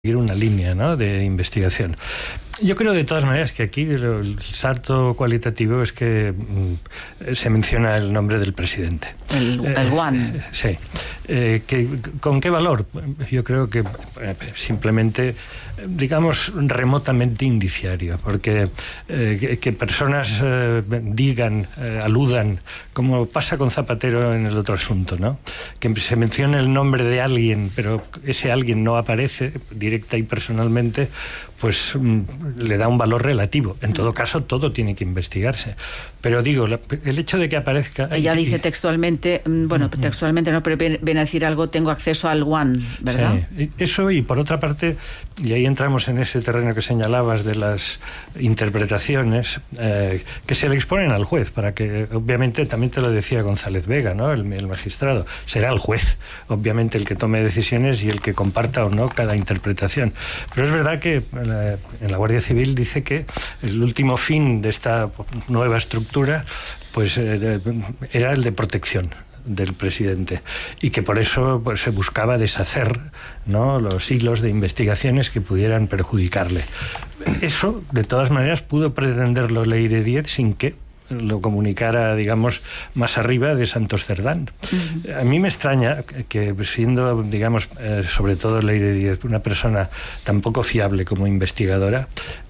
seguir una línea, ¿no?, de investigación. Yo creo de todas maneras que aquí el salto cualitativo es que se menciona el nombre del presidente. El One. Sí. ¿Con qué valor? Yo creo que simplemente, digamos, remotamente indiciario, porque que personas digan, aludan, como pasa con Zapatero en el otro asunto, ¿no?, que se mencione el nombre de alguien, pero ese alguien no aparece directa y personalmente, pues le da un valor relativo. En todo caso, todo tiene que investigarse. Pero digo, el hecho de que aparezca... Ella dice textualmente, textualmente no, pero viene a decir algo, tengo acceso al One, ¿verdad? Sí, eso, y por otra parte, y ahí entramos en ese terreno que señalabas de las interpretaciones, que se le exponen al juez, para que, obviamente, también te lo decía González Vega, ¿no?, el magistrado, será el juez, obviamente, el que tome decisiones y el que comparta o no cada interpretación. Pero es verdad que en la Guardia Civil dice que el último fin de esta nueva estructura pues era el de protección del presidente, y que por eso pues, se buscaba deshacer, ¿no?, los hilos de investigaciones que pudieran perjudicarle. Eso, de todas maneras, pudo pretenderlo Leire Díez sin que lo comunicara, digamos, más arriba de Santos Cerdán. Uh-huh. A mí me extraña que, siendo, digamos, sobre todo Leire Díez, una persona tan poco fiable como investigadora,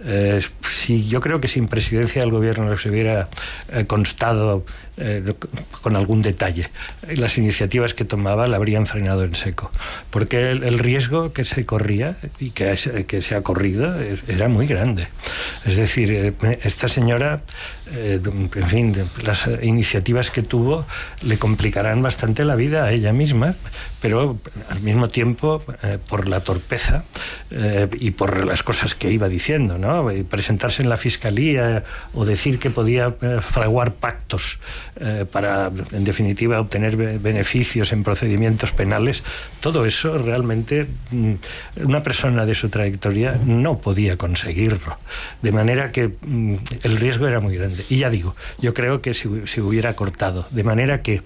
si yo creo que sin presidencia del gobierno se hubiera constado con algún detalle las iniciativas que tomaba, la habrían frenado en seco, porque el riesgo que se corría y que se ha corrido era muy grande. Es decir, esta señora, en fin, las iniciativas que tuvo le complicarán bastante la vida a ella misma, pero al mismo tiempo por la torpeza y por las cosas que iba diciendo, ¿no?, y presentarse en la fiscalía o decir que podía fraguar pactos para, en definitiva, obtener beneficios en procedimientos penales. Todo eso realmente una persona de su trayectoria no podía conseguirlo, de manera que el riesgo era muy grande. Y ya digo, yo creo que se hubiera cortado, de manera que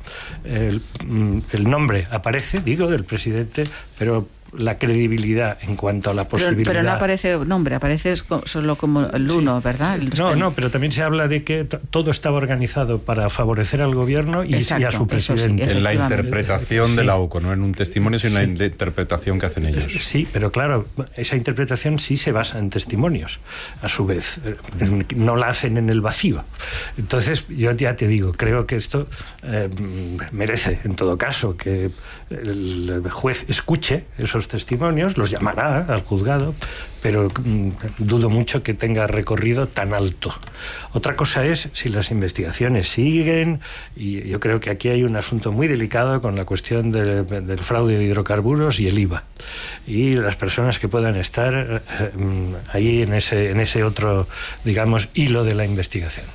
el nombre aparece, digo, del presidente, pero la credibilidad en cuanto a la posibilidad... Pero no aparece nombre, aparece solo como el uno, sí, ¿verdad? No, pero también se habla de que todo estaba organizado para favorecer al gobierno y a su presidente. Sí, en la interpretación de la UCO, no en un testimonio, sino en la interpretación que hacen ellos. Sí, pero claro, esa interpretación sí se basa en testimonios, a su vez. No la hacen en el vacío. Entonces, yo ya te digo, creo que esto merece, en todo caso, que el juez escuche esos testimonios, los llamará al juzgado, pero dudo mucho que tenga recorrido tan alto. Otra cosa es si las investigaciones siguen, y yo creo que aquí hay un asunto muy delicado con la cuestión del fraude de hidrocarburos y el IVA, y las personas que puedan estar ahí en ese otro, digamos, hilo de la investigación.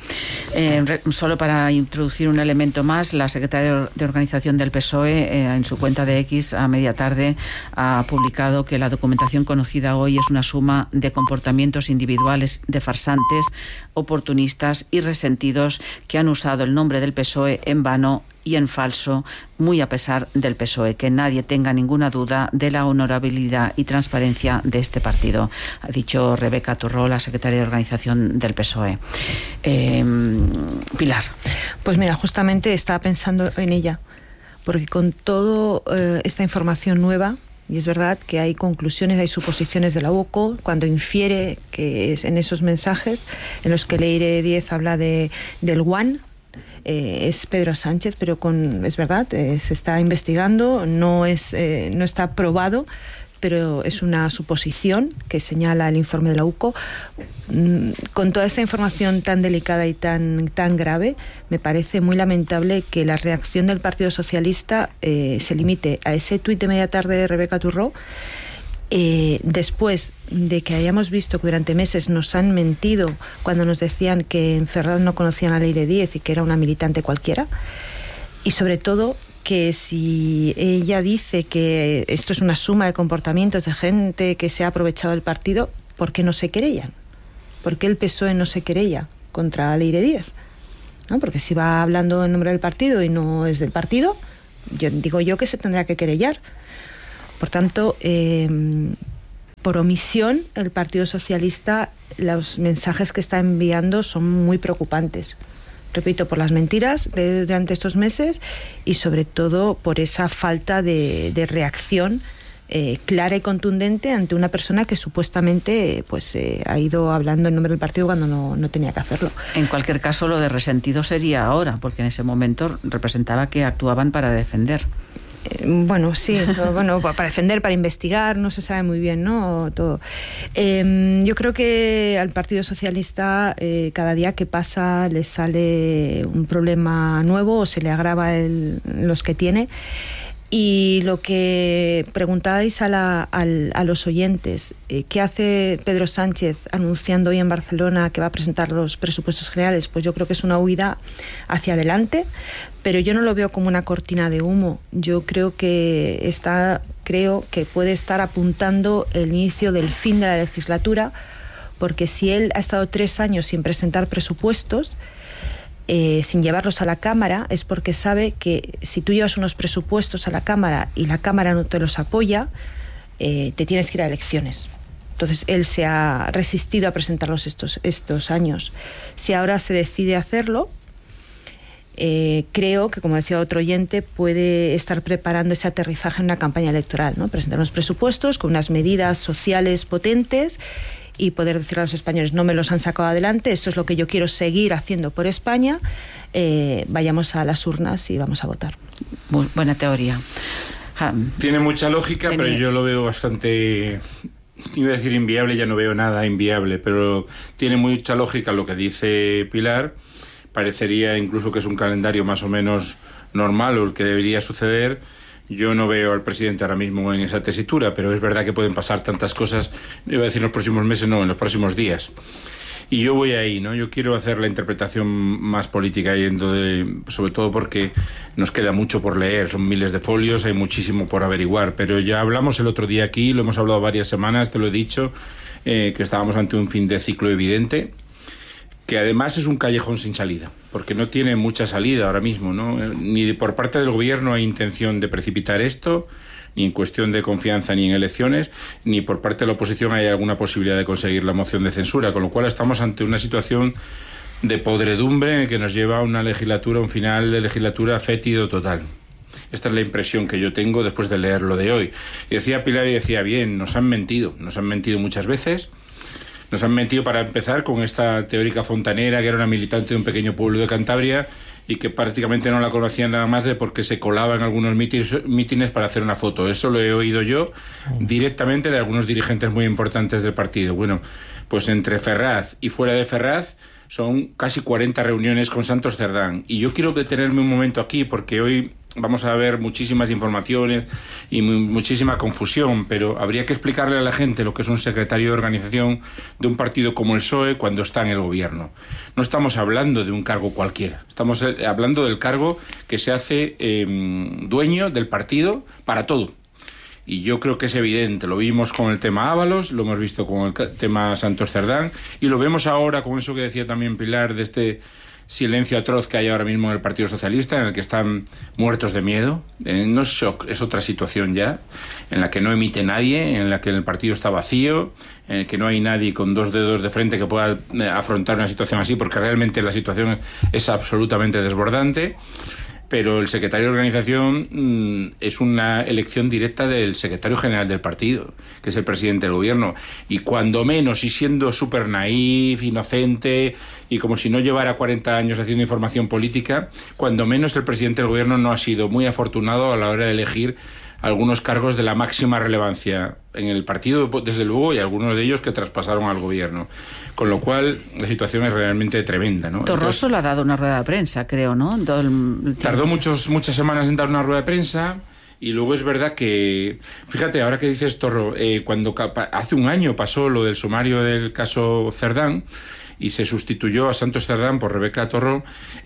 Solo para introducir un elemento más, la secretaria de Organización del PSOE en su cuenta de X a media tarde ha publicado que la documentación conocida hoy es una suma de comportamientos individuales de farsantes, oportunistas y resentidos que han usado el nombre del PSOE en vano y en falso, muy a pesar del PSOE. Que nadie tenga ninguna duda de la honorabilidad y transparencia de este partido, ha dicho Rebeca Turró, la secretaria de Organización del PSOE. Pilar. Pues mira, justamente estaba pensando en ella, porque con toda esta información nueva, y es verdad que hay conclusiones, hay suposiciones de la UCO, cuando infiere que es en esos mensajes en los que Leire Díez habla del One, es Pedro Sánchez, pero es verdad, se está investigando, no está probado, pero es una suposición que señala el informe de la UCO. Con toda esta información tan delicada y tan grave, me parece muy lamentable que la reacción del Partido Socialista se limite a ese tuit de media tarde de Rebeca Turró, después de que hayamos visto que durante meses nos han mentido cuando nos decían que en Ferraz no conocían a Leire Díez y que era una militante cualquiera, y sobre todo que si ella dice que esto es una suma de comportamientos de gente que se ha aprovechado del partido, ¿por qué no se querellan? ¿Por qué el PSOE no se querella contra Leire Díez? ¿No? Porque si va hablando en nombre del partido y no es del partido, digo yo que se tendrá que querellar. Por tanto, por omisión, el Partido Socialista, los mensajes que está enviando son muy preocupantes. Repito, por las mentiras durante estos meses y sobre todo por esa falta de reacción clara y contundente ante una persona que supuestamente ha ido hablando en nombre del partido cuando no tenía que hacerlo. En cualquier caso, lo de resentido sería ahora, porque en ese momento representaba que actuaban para defender. Bueno, sí, para defender, para investigar, no se sabe muy bien, ¿no? Todo. Yo creo que al Partido Socialista cada día que pasa le sale un problema nuevo o se le agrava los que tiene. Y lo que preguntabais a los oyentes, ¿qué hace Pedro Sánchez anunciando hoy en Barcelona que va a presentar los presupuestos generales? Pues yo creo que es una huida hacia adelante, pero yo no lo veo como una cortina de humo. Yo creo que puede estar apuntando el inicio del fin de la legislatura, porque si él ha estado 3 años sin presentar presupuestos, sin llevarlos a la Cámara, es porque sabe que si tú llevas unos presupuestos a la Cámara y la Cámara no te los apoya, te tienes que ir a elecciones. Entonces él se ha resistido a presentarlos estos años. Si ahora se decide hacerlo, creo que, como decía otro oyente, puede estar preparando ese aterrizaje en una campaña electoral, ¿no? Presentar unos presupuestos con unas medidas sociales potentes y poder decirle a los españoles: no me los han sacado adelante, esto es lo que yo quiero seguir haciendo por España, vayamos a las urnas y vamos a votar. Muy buena teoría. Tiene mucha lógica, pero yo lo veo bastante, iba a decir inviable, ya no veo nada inviable, pero tiene mucha lógica lo que dice Pilar. Parecería incluso que es un calendario más o menos normal o el que debería suceder. Yo no veo al presidente ahora mismo en esa tesitura, pero es verdad que pueden pasar tantas cosas, iba a decir en los próximos meses, no, en los próximos días. Y yo voy ahí, ¿no? Yo quiero hacer la interpretación más política, sobre todo porque nos queda mucho por leer, son miles de folios, hay muchísimo por averiguar, pero ya hablamos el otro día aquí, lo hemos hablado varias semanas, te lo he dicho, que estábamos ante un fin de ciclo evidente, que además es un callejón sin salida, porque no tiene mucha salida ahora mismo, ¿no? Ni por parte del gobierno hay intención de precipitar esto, ni en cuestión de confianza ni en elecciones, ni por parte de la oposición hay alguna posibilidad de conseguir la moción de censura, con lo cual estamos ante una situación de podredumbre que nos lleva a una legislatura, un final de legislatura fétido total. Esta es la impresión que yo tengo después de leer lo de hoy. Y decía Pilar, y decía bien, nos han mentido muchas veces. Nos han mentido, para empezar, con esta teórica fontanera, que era una militante de un pequeño pueblo de Cantabria y que prácticamente no la conocían nada más de porque se colaba en algunos mítines para hacer una foto. Eso lo he oído yo directamente de algunos dirigentes muy importantes del partido. Bueno, pues entre Ferraz y fuera de Ferraz son casi 40 reuniones con Santos Cerdán. Y yo quiero detenerme un momento aquí porque hoy vamos a ver muchísimas informaciones y muchísima confusión, pero habría que explicarle a la gente lo que es un secretario de organización de un partido como el PSOE cuando está en el gobierno. No estamos hablando de un cargo cualquiera, estamos hablando del cargo que se hace dueño del partido para todo. Y yo creo que es evidente, lo vimos con el tema Ábalos, lo hemos visto con el tema Santos Cerdán y lo vemos ahora con eso que decía también Pilar, de este silencio atroz que hay ahora mismo en el Partido Socialista, en el que están muertos de miedo. No es shock, es otra situación ya, en la que no emite nadie, en la que el partido está vacío, en el que no hay nadie con 2 dedos de frente que pueda afrontar una situación así, porque realmente la situación es absolutamente desbordante. Pero el secretario de organización es una elección directa del secretario general del partido, que es el presidente del gobierno. Y cuando menos, y siendo súper naif, inocente, y como si no llevara 40 años haciendo información política, cuando menos el presidente del gobierno no ha sido muy afortunado a la hora de elegir algunos cargos de la máxima relevancia en el partido, desde luego, y algunos de ellos que traspasaron al gobierno. Con lo cual, la situación es realmente tremenda, ¿no? Torroso le ha dado una rueda de prensa, creo, ¿no? Tardó muchas semanas en dar una rueda de prensa. Y luego es verdad que, fíjate, ahora que dices Torro, cuando hace un año pasó lo del sumario del caso Cerdán, y se sustituyó a Santos Cerdán por Rebeca Torro,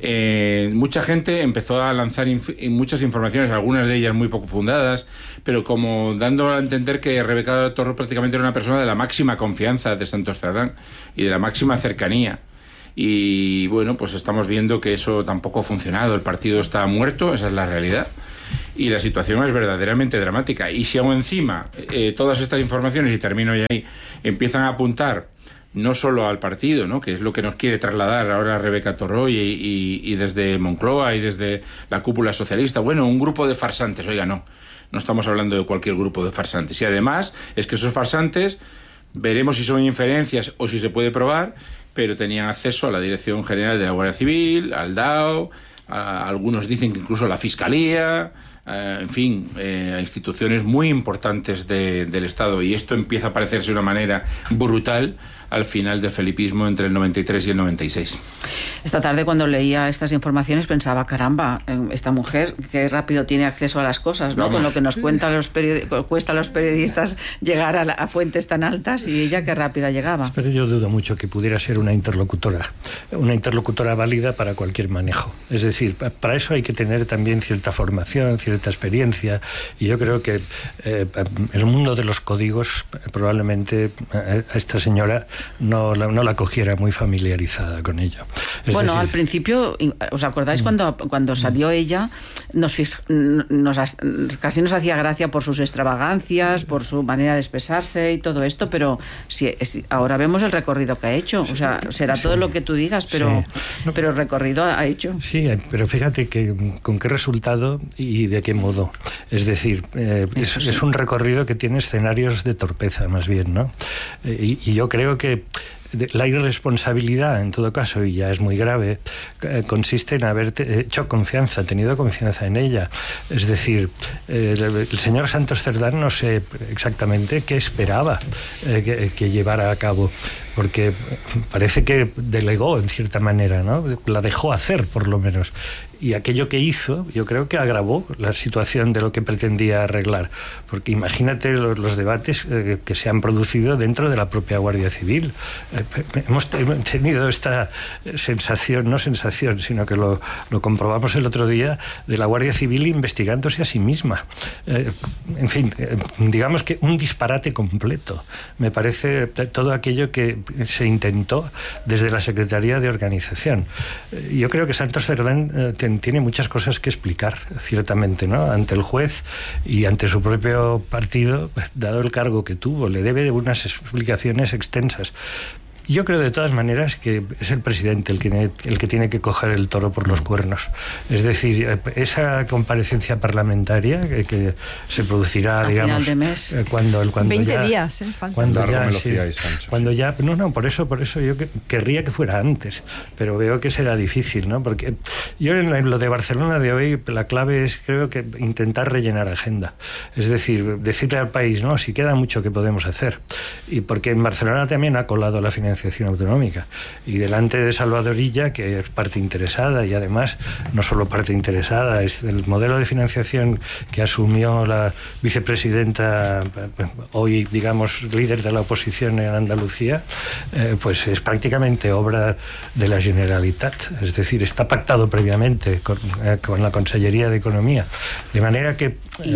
mucha gente empezó a lanzar muchas informaciones, algunas de ellas muy poco fundadas, pero como dando a entender que Rebeca Torro prácticamente era una persona de la máxima confianza de Santos Cerdán y de la máxima cercanía. Y bueno, pues estamos viendo que eso tampoco ha funcionado, el partido está muerto, esa es la realidad. y la situación es verdaderamente dramática. Y si aún encima todas estas informaciones, y termino ya ahí, empiezan a apuntar no solo al partido, ¿no?, que es lo que nos quiere trasladar ahora Rebeca Torroy y desde Moncloa y desde la cúpula socialista, bueno, un grupo de farsantes. Oiga, no estamos hablando de cualquier grupo de farsantes. Y además es que esos farsantes, veremos si son inferencias o si se puede probar, pero tenían acceso a la Dirección General de la Guardia Civil, al DAO, algunos dicen que incluso a la Fiscalía, en fin, a instituciones muy importantes del Estado. Y esto empieza a parecerse de una manera brutal al final del felipismo entre el 93 y el 96. Esta tarde, cuando leía estas informaciones, pensaba, caramba, esta mujer qué rápido tiene acceso a las cosas, ¿no? Con lo que nos cuesta a los periodistas llegar a fuentes tan altas, y ella qué rápida llegaba. Pero yo dudo mucho que pudiera ser una interlocutora válida para cualquier manejo. Es decir, para eso hay que tener también cierta formación, cierta experiencia, y yo creo que el mundo de los códigos probablemente a esta señora no la cogiera muy familiarizada con ello. Bueno, al principio, ¿os acordáis cuando salió ella? Casi nos hacía gracia por sus extravagancias, por su manera de expresarse y todo esto, pero ahora vemos el recorrido que ha hecho. O sea, será todo lo que tú digas, pero el recorrido ha hecho. Sí, pero fíjate con qué resultado y de qué modo. Es decir, es un recorrido que tiene escenarios de torpeza, más bien, ¿no? Y yo creo que la irresponsabilidad, en todo caso, y ya es muy grave, consiste en haber tenido confianza en ella. Es decir, el señor Santos Cerdán, no sé exactamente qué esperaba que llevara a cabo, porque parece que delegó en cierta manera, ¿no? La dejó hacer, por lo menos. Y aquello que hizo, yo creo que agravó la situación de lo que pretendía arreglar. Porque imagínate los debates que se han producido dentro de la propia Guardia Civil. Hemos tenido esta sino que lo comprobamos el otro día, de la Guardia Civil investigándose a sí misma. En fin, digamos que un disparate completo. Me parece todo aquello que se intentó desde la Secretaría de Organización. Yo creo que Santos Cerdán tiene muchas cosas que explicar, ciertamente, ¿no?, ante el juez y ante su propio partido, dado el cargo que tuvo. Le debe unas explicaciones extensas. Yo creo de todas maneras que es el presidente el que tiene que coger el toro por los cuernos. Es decir, esa comparecencia parlamentaria que se producirá, digamos, final de mes. Cuando 20 ya, días, falta. Cuando ya, por eso yo querría que fuera antes, pero veo que será difícil, ¿no? Porque yo en lo de Barcelona de hoy, la clave es, creo que, intentar rellenar agenda. Es decir, decirle al país, no, si queda mucho que podemos hacer. Y porque en Barcelona también ha colado la financiación autonómica, y delante de Salvador Illa, que es parte interesada, y además no solo parte interesada, es el modelo de financiación que asumió la vicepresidenta, hoy digamos líder de la oposición en Andalucía, pues es prácticamente obra de la Generalitat. Es decir, está pactado previamente con la Consellería de Economía, de manera que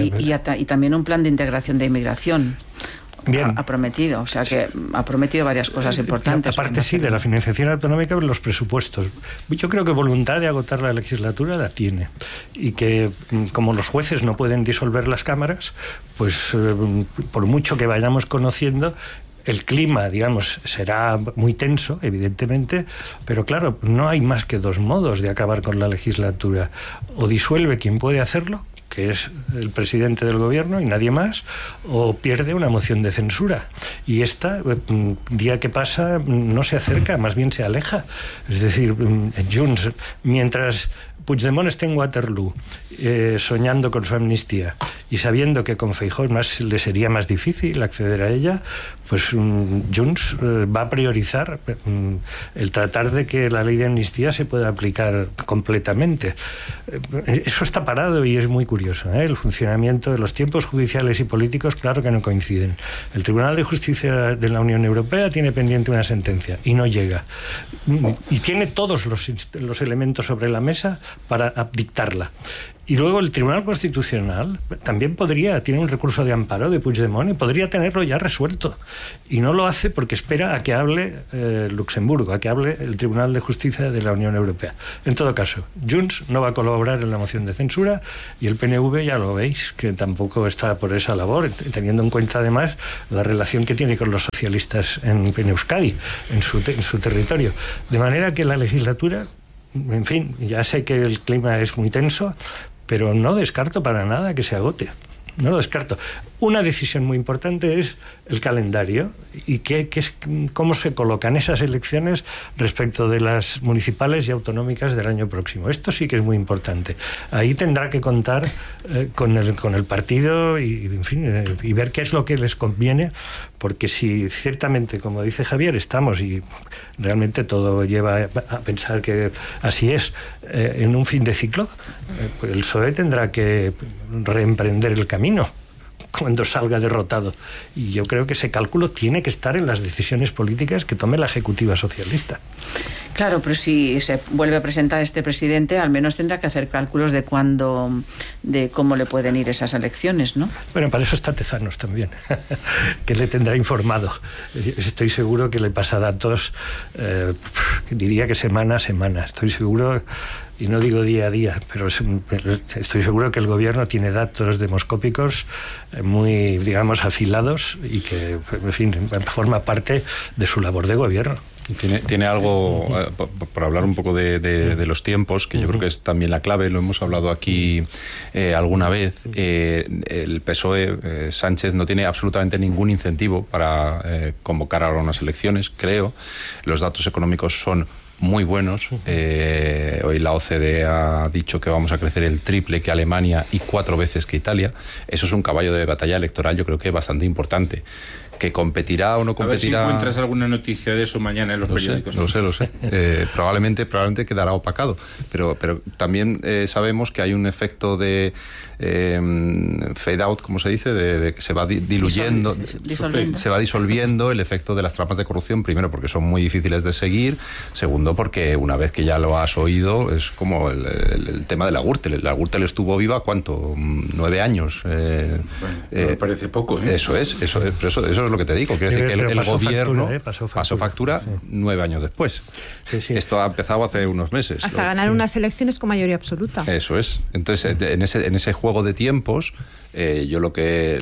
y también un plan de integración de inmigración. Bien. Ha prometido, o sea que ha prometido varias cosas importantes. Aparte, sí, de la financiación autonómica, los presupuestos. Yo creo que voluntad de agotar la legislatura la tiene. Y que, como los jueces no pueden disolver las cámaras, pues por mucho que vayamos conociendo, el clima, digamos, será muy tenso, evidentemente, pero claro, no hay más que dos modos de acabar con la legislatura. O disuelve quien puede hacerlo, que es el presidente del gobierno y nadie más, o pierde una moción de censura. Y esta, día que pasa, no se acerca, más bien se aleja. Es decir, Junts, mientras Puigdemont esté en Waterloo, soñando con su amnistía y sabiendo que con Feijóo le sería más difícil acceder a ella, pues Junts va a priorizar el tratar de que la ley de amnistía se pueda aplicar completamente. Eso está parado y es muy curioso, ¿eh? El funcionamiento de los tiempos judiciales y políticos, claro que no coinciden. El Tribunal de Justicia de la Unión Europea tiene pendiente una sentencia y no llega. Y tiene todos los elementos sobre la mesa para dictarla. Y luego el Tribunal Constitucional también tiene un recurso de amparo de Puigdemont y podría tenerlo ya resuelto. Y no lo hace porque espera a que hable Luxemburgo, a que hable el Tribunal de Justicia de la Unión Europea. En todo caso, Junts no va a colaborar en la moción de censura y el PNV, ya lo veis, que tampoco está por esa labor, teniendo en cuenta además la relación que tiene con los socialistas en Euskadi, en su territorio. De manera que la legislatura, en fin, ya sé que el clima es muy tenso, pero no descarto para nada que se agote. No lo descarto. Una decisión muy importante es el calendario y cómo se colocan esas elecciones respecto de las municipales y autonómicas del año próximo. Esto sí que es muy importante. Ahí tendrá que contar con el partido y ver qué es lo que les conviene, porque si ciertamente, como dice Javier, estamos, y realmente todo lleva a pensar que así es, en un fin de ciclo, pues el PSOE tendrá que reemprender el camino cuando salga derrotado. Y yo creo que ese cálculo tiene que estar en las decisiones políticas que tome la ejecutiva socialista. Claro, pero si se vuelve a presentar este presidente, al menos tendrá que hacer cálculos de cómo le pueden ir esas elecciones, ¿no? Bueno, para eso está Tezanos también, que le tendrá informado. Estoy seguro que le pasa datos, diría que semana a semana. Estoy seguro, y no digo día a día, pero estoy seguro que el gobierno tiene datos demoscópicos muy, digamos, afilados y que, en fin, forma parte de su labor de gobierno. Tiene algo, por hablar un poco de los tiempos, que yo creo que es también la clave, lo hemos hablado aquí alguna vez. El PSOE, Sánchez, no tiene absolutamente ningún incentivo para convocar ahora unas elecciones, creo. Los datos económicos son muy buenos. Hoy la OCDE ha dicho que vamos a crecer el triple que Alemania y 4 veces que Italia. Eso es un caballo de batalla electoral, yo creo que bastante importante. ¿Que competirá o no competirá? A ver si encuentras alguna noticia de eso mañana en los periódicos. Lo sé. Probablemente quedará opacado. Pero también sabemos que hay un efecto de fade out, como se dice, de que se va diluyendo, se va disolviendo el efecto de las trampas de corrupción, primero porque son muy difíciles de seguir, segundo porque una vez que ya lo has oído, es como el tema de la Gürtel. La Gürtel estuvo viva, ¿cuánto? 9 años. Me parece poco, ¿eh? Eso es, pero eso es lo que te digo. Quiere decir que el gobierno pasó factura 9 años después. Sí. Esto ha empezado hace unos meses. Hasta ganar unas elecciones con mayoría absoluta. Eso es. Entonces, en ese juego de tiempos, yo lo que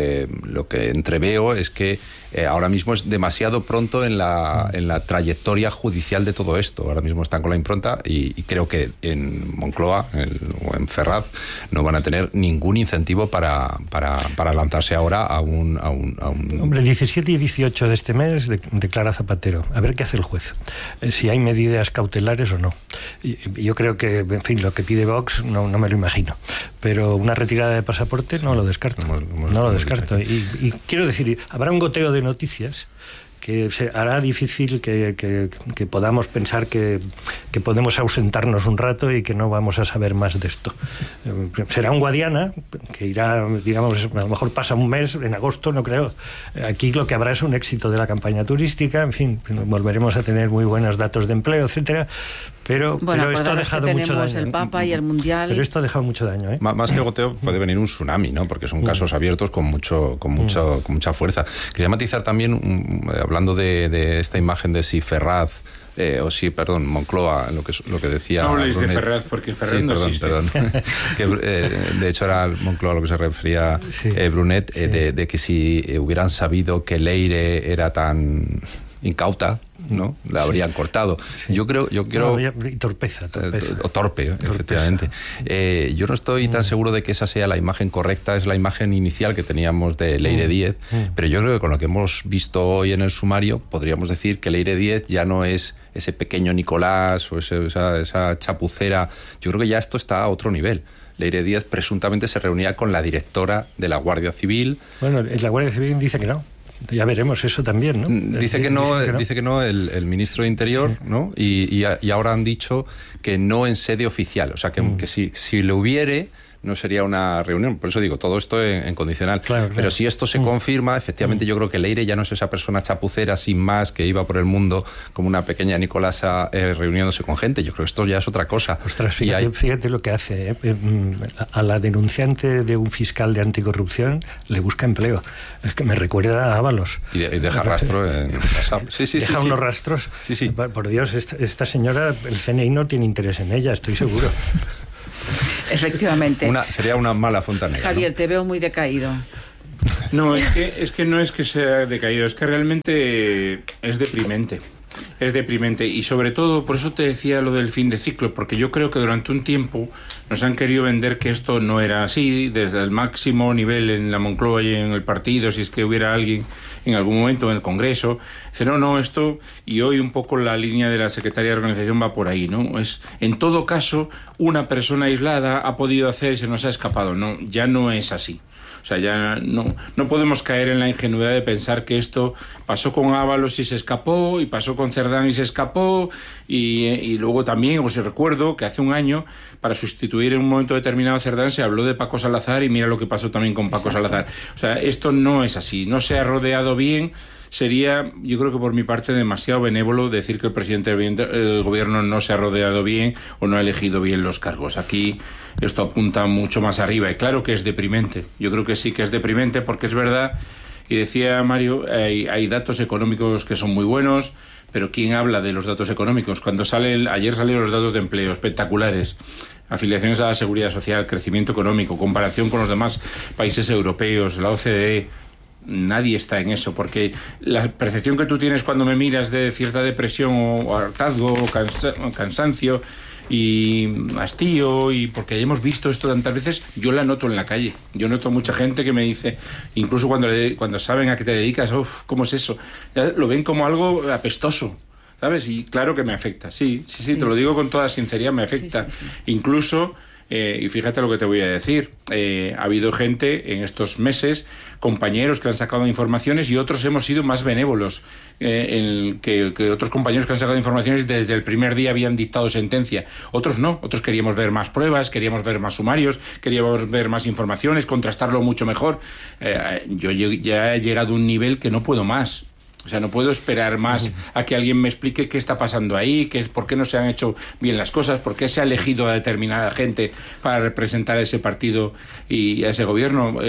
entreveo es que ahora mismo es demasiado pronto en la trayectoria judicial de todo esto. Ahora mismo están con la impronta y creo que en Moncloa o en Ferraz no van a tener ningún incentivo para lanzarse ahora a un... Hombre, el 17 y 18 de este mes declara Zapatero. A ver qué hace el juez. Si hay medidas cautelares o no. Yo creo que, en fin, lo que pide Vox no me lo imagino. Pero una retirada de pasaporte no lo descarto. No lo descarto. Y quiero decir, habrá un goteo de noticias que se hará difícil que podamos pensar que podemos ausentarnos un rato y que no vamos a saber más de esto. Será un Guadiana que irá, digamos, a lo mejor pasa un mes, en agosto no creo. Aquí lo que habrá es un éxito de la campaña turística, en fin, volveremos a tener muy buenos datos de empleo, etcétera. Pero esto ha dejado mucho daño. El Papa y el Mundial. Pero esto ha dejado mucho daño, ¿eh? Más que goteo puede venir un tsunami, ¿no? Porque son casos abiertos con mucha fuerza. Quería matizar también, hablando de esta imagen de si Ferraz Moncloa, lo que decía. No habléis de Ferraz porque Ferraz no existe. Perdón. Que, de hecho era Moncloa a lo que se refería Brunet, de que si hubieran sabido que Leire era tan incauta, ¿no? La habrían cortado. Sí. Yo creo torpeza. O torpe, efectivamente. Yo no estoy tan seguro de que esa sea la imagen correcta, es la imagen inicial que teníamos de Leire Díez, pero yo creo que con lo que hemos visto hoy en el sumario, podríamos decir que Leire Díez ya no es ese pequeño Nicolás o esa chapucera. Yo creo que ya esto está a otro nivel. Leire Díez presuntamente se reunía con la directora de la Guardia Civil. Bueno, la Guardia Civil dice que no. Ya veremos eso también, ¿no? Dice que no el ministro de Interior, ¿no? Y ahora han dicho que no en sede oficial. O sea, que si lo hubiere, no sería una reunión. Por eso digo, todo esto en condicional. Claro. Pero si esto se confirma, efectivamente yo creo que Leire ya no es esa persona chapucera sin más que iba por el mundo como una pequeña Nicolasa reuniéndose con gente. Yo creo que esto ya es otra cosa. Ostras, fíjate lo que hace. A la denunciante de un fiscal de anticorrupción le busca empleo. Es que me recuerda a Ábalos. Y deja rastro en WhatsApp. Deja unos rastros. Sí. Por Dios, esta señora, el CNI no tiene interés en ella, estoy seguro. Efectivamente. Sería una mala fontanera. Javier, ¿no? te veo muy decaído. No, es que no es que sea decaído, es que realmente es deprimente. Es deprimente y sobre todo, por eso te decía lo del fin de ciclo, porque yo creo que durante un tiempo nos han querido vender que esto no era así, desde el máximo nivel en la Moncloa y en el partido, si es que hubiera alguien en algún momento en el Congreso, dice no, esto, y hoy un poco la línea de la Secretaría de Organización va por ahí, ¿no? Es, en todo caso, una persona aislada ha podido hacer y se nos ha escapado, no, ya no es así. O sea, ya no podemos caer en la ingenuidad de pensar que esto pasó con Ábalos y se escapó, y pasó con Cerdán y se escapó, y luego también, os recuerdo que hace un año, para sustituir en un momento determinado a Cerdán, se habló de Paco Salazar, y mira lo que pasó también con Paco Salazar. O sea, esto no es así, no se ha rodeado bien. Sería, yo creo que por mi parte, demasiado benévolo decir que el presidente del gobierno no se ha rodeado bien o no ha elegido bien los cargos. Aquí esto apunta mucho más arriba y claro que es deprimente. Yo creo que sí que es deprimente porque es verdad, y decía Mario, hay datos económicos que son muy buenos, pero ¿quién habla de los datos económicos? Ayer salieron los datos de empleo espectaculares. Afiliaciones a la Seguridad Social, crecimiento económico, comparación con los demás países europeos, la OCDE. Nadie está en eso, porque la percepción que tú tienes cuando me miras de cierta depresión o hartazgo o cansancio y hastío, y porque hemos visto esto tantas veces, yo la noto en la calle. Yo noto mucha gente que me dice, incluso cuando saben a qué te dedicas, ¿cómo es eso? Ya lo ven como algo apestoso, ¿sabes? Y claro que me afecta, sí, te lo digo con toda sinceridad, me afecta. Sí. Incluso... y fíjate lo que te voy a decir, ha habido gente en estos meses, compañeros que han sacado informaciones y otros hemos sido más benévolos, que otros compañeros que han sacado informaciones desde el primer día habían dictado sentencia, otros no, otros queríamos ver más pruebas, queríamos ver más sumarios, queríamos ver más informaciones, contrastarlo mucho mejor. Yo ya he llegado a un nivel que no puedo más. O sea, no puedo esperar más a que alguien me explique qué está pasando ahí, por qué no se han hecho bien las cosas, por qué se ha elegido a determinada gente para representar a ese partido y a ese gobierno.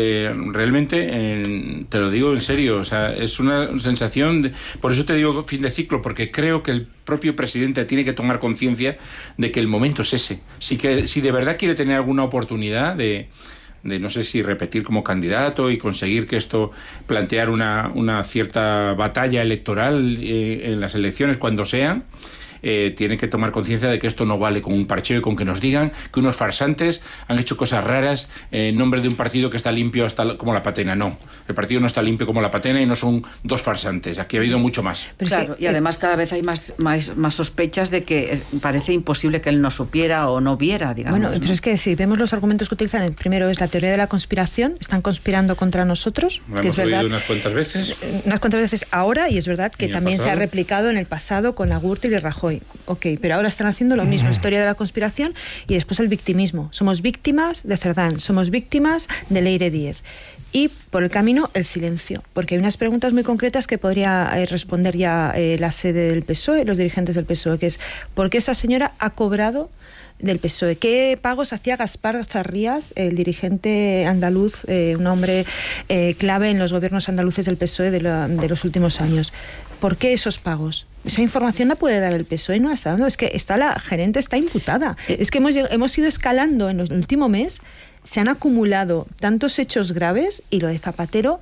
Realmente, te lo digo en serio, o sea, es una sensación... Por eso te digo fin de ciclo, porque creo que el propio presidente tiene que tomar conciencia de que el momento es ese. Si de verdad quiere tener alguna oportunidad de no sé si repetir como candidato y conseguir que esto, plantear una cierta batalla electoral en las elecciones cuando sean, tiene que tomar conciencia de que esto no vale con un parcheo y con que nos digan que unos farsantes han hecho cosas raras en nombre de un partido que está limpio hasta como la patena. No, el partido no está limpio como la patena y no son dos farsantes. Aquí ha habido mucho más. Pero claro, y además cada vez hay más sospechas de que parece imposible que él no supiera o no viera, digamos. Bueno, pero es que si vemos los argumentos que utilizan, el primero es la teoría de la conspiración, están conspirando contra nosotros. Lo que hemos es verdad, oído unas cuantas veces. Ahora, y es verdad que también se ha replicado en el pasado con la Gürtel y Rajoy. Ok, pero ahora están haciendo lo mismo, historia de la conspiración y después el victimismo. Somos víctimas de Cerdán, somos víctimas de Leire Díez. Y por el camino, el silencio, porque hay unas preguntas muy concretas que podría responder ya la sede del PSOE, los dirigentes del PSOE, que es ¿por qué esa señora ha cobrado del PSOE? ¿Qué pagos hacía Gaspar Zarrías, el dirigente andaluz, un hombre clave en los gobiernos andaluces del PSOE de los últimos años? ¿Por qué esos pagos? Esa información la puede dar el PSOE, no la está dando. Es que la gerente está imputada. Es que hemos ido escalando en el último mes, se han acumulado tantos hechos graves, y lo de Zapatero...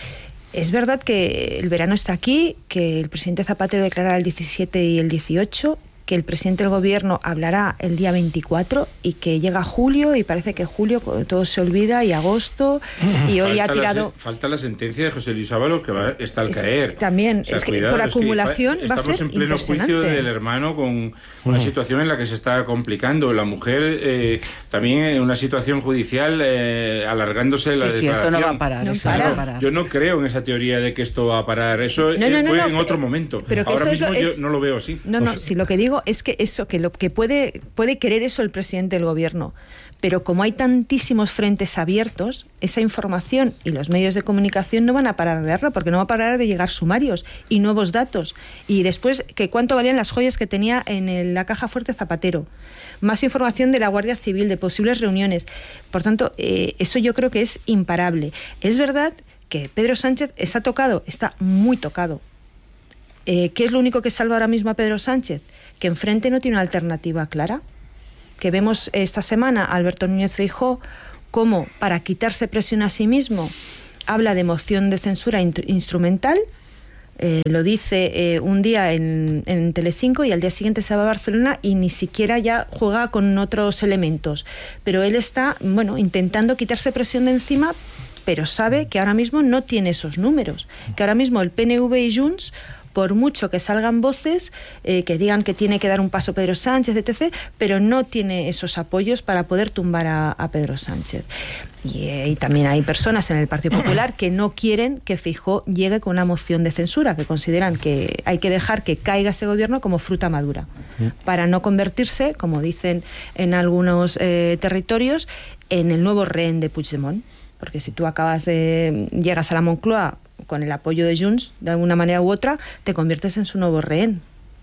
Es verdad que el verano está aquí, que el presidente Zapatero declarará el 17 y el 18, que el presidente del gobierno hablará el día 24 y que llega julio y parece que julio todo se olvida y agosto y hoy ha tirado... Falta la sentencia de José Luis Ábalos que está al caer. También, o sea, es que cuidado, por acumulación va a ser estamos en pleno juicio del hermano con una situación en la que se está complicando. La mujer también en una situación judicial alargándose la declaración. Esto no va a parar. No para. Yo no creo en esa teoría de que esto va a parar. Eso fue en otro momento. Pero ahora mismo yo no lo veo así. Si lo que digo mismo es que eso, que lo que puede querer eso el presidente del gobierno, pero como hay tantísimos frentes abiertos, esa información y los medios de comunicación no van a parar de darla, porque no va a parar de llegar sumarios y nuevos datos. Y después, que cuánto valían las joyas que tenía en la caja fuerte Zapatero. Más información de la Guardia Civil, de posibles reuniones. Por tanto, eso yo creo que es imparable. Es verdad que Pedro Sánchez está tocado, está muy tocado. ¿Qué es lo único que salva ahora mismo a Pedro Sánchez? Que enfrente no tiene una alternativa clara. Que vemos esta semana a Alberto Núñez Feijóo como, para quitarse presión a sí mismo, habla de moción de censura instrumental, lo dice un día en Telecinco y al día siguiente se va a Barcelona y ni siquiera ya juega con otros elementos. Pero él está, intentando quitarse presión de encima, pero sabe que ahora mismo no tiene esos números, que ahora mismo el PNV y Junts, por mucho que salgan voces que digan que tiene que dar un paso Pedro Sánchez, etc., pero no tiene esos apoyos para poder tumbar a Pedro Sánchez. Y también hay personas en el Partido Popular que no quieren que Feijóo llegue con una moción de censura, que consideran que hay que dejar que caiga este gobierno como fruta madura, para no convertirse, como dicen en algunos territorios, en el nuevo rehén de Puigdemont. Porque si tú llegas a la Moncloa con el apoyo de Junts, de alguna manera u otra, te conviertes en su nuevo rehén.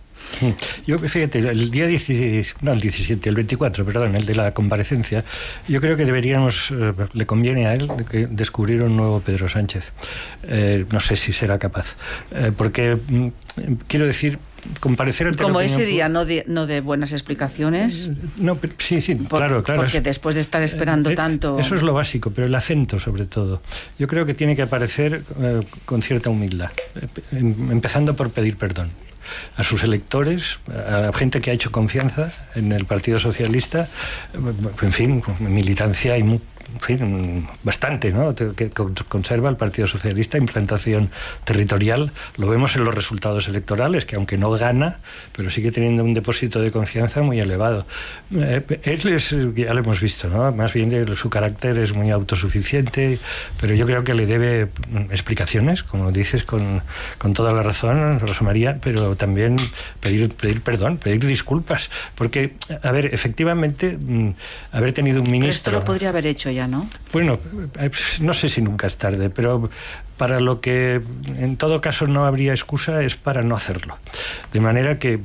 Yo, fíjate, el día 17, el 24, perdón, el de la comparecencia, yo creo que deberíamos, le conviene a él descubrir un nuevo Pedro Sánchez. No sé si será capaz. Porque, quiero decir, comparecer ante como ese día no de buenas explicaciones. No, sí, claro. Porque después de estar esperando tanto... Eso es lo básico, pero el acento sobre todo. Yo creo que tiene que aparecer con cierta humildad, empezando por pedir perdón a sus electores, a la gente que ha hecho confianza en el Partido Socialista, en fin, militancia y bastante, ¿no?, que conserva el Partido Socialista, implantación territorial. Lo vemos en los resultados electorales, que aunque no gana, pero sigue teniendo un depósito de confianza muy elevado. Él ya lo hemos visto, ¿no?, más bien que su carácter es muy autosuficiente, pero yo creo que le debe explicaciones, como dices, con toda la razón, Rosa María, pero también pedir perdón, pedir disculpas, porque, a ver, efectivamente, haber tenido un ministro... Pero esto lo podría haber hecho ya, ¿no? Bueno, no sé si nunca es tarde, pero para lo que en todo caso no habría excusa es para no hacerlo. De manera que,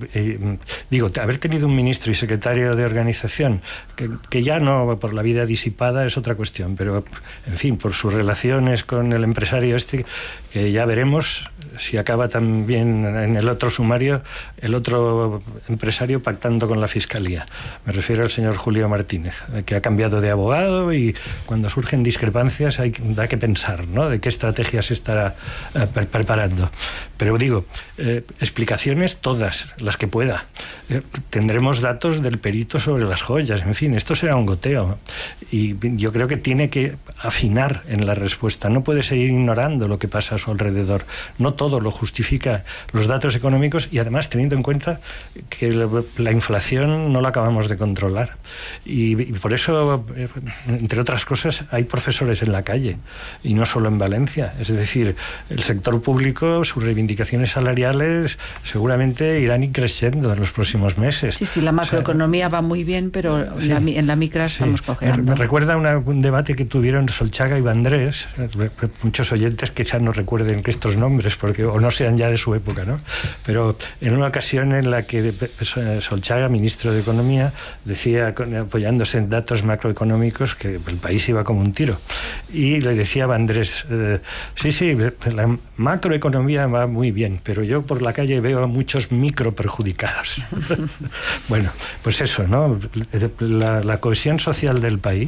haber tenido un ministro y secretario de organización que ya no, por la vida disipada, es otra cuestión, pero, en fin, por sus relaciones con el empresario que ya veremos si acaba también en el otro sumario, el otro empresario pactando con la Fiscalía. Me refiero al señor Julio Martínez, que ha cambiado de abogado y cuando surgen discrepancias da que pensar, ¿no?, de qué estrategia se estará preparando. Pero digo, explicaciones todas, las que pueda. Tendremos datos del perito sobre las joyas, en fin, esto será un goteo. Y yo creo que tiene que afinar en la respuesta. No puede seguir ignorando lo que pasa a su alrededor. No todo lo justifica los datos económicos y además teniendo en cuenta que la inflación no la acabamos de controlar. Y por eso, entre otras cosas, hay profesores en la calle y no solo en Valencia. Es decir, el sector público, sus reivindicaciones salariales seguramente irán creciendo en los próximos meses. Sí, la macroeconomía va muy bien, pero sí, en la micra estamos cojeando. Me recuerda un debate que tuvieron Solchaga y Vendrés, muchos oyentes que ya no recuerden estos nombres, o no sean ya de su época, ¿no? Pero en una ocasión en la que Solchaga, ministro de Economía, decía, apoyándose en datos macroeconómicos, que el país iba como un tiro. Y le decía a Vendrés, sí, la macroeconomía va muy bien, pero yo por la calle veo a muchos micro perjudicados. Bueno, pues eso, ¿no? La cohesión social del país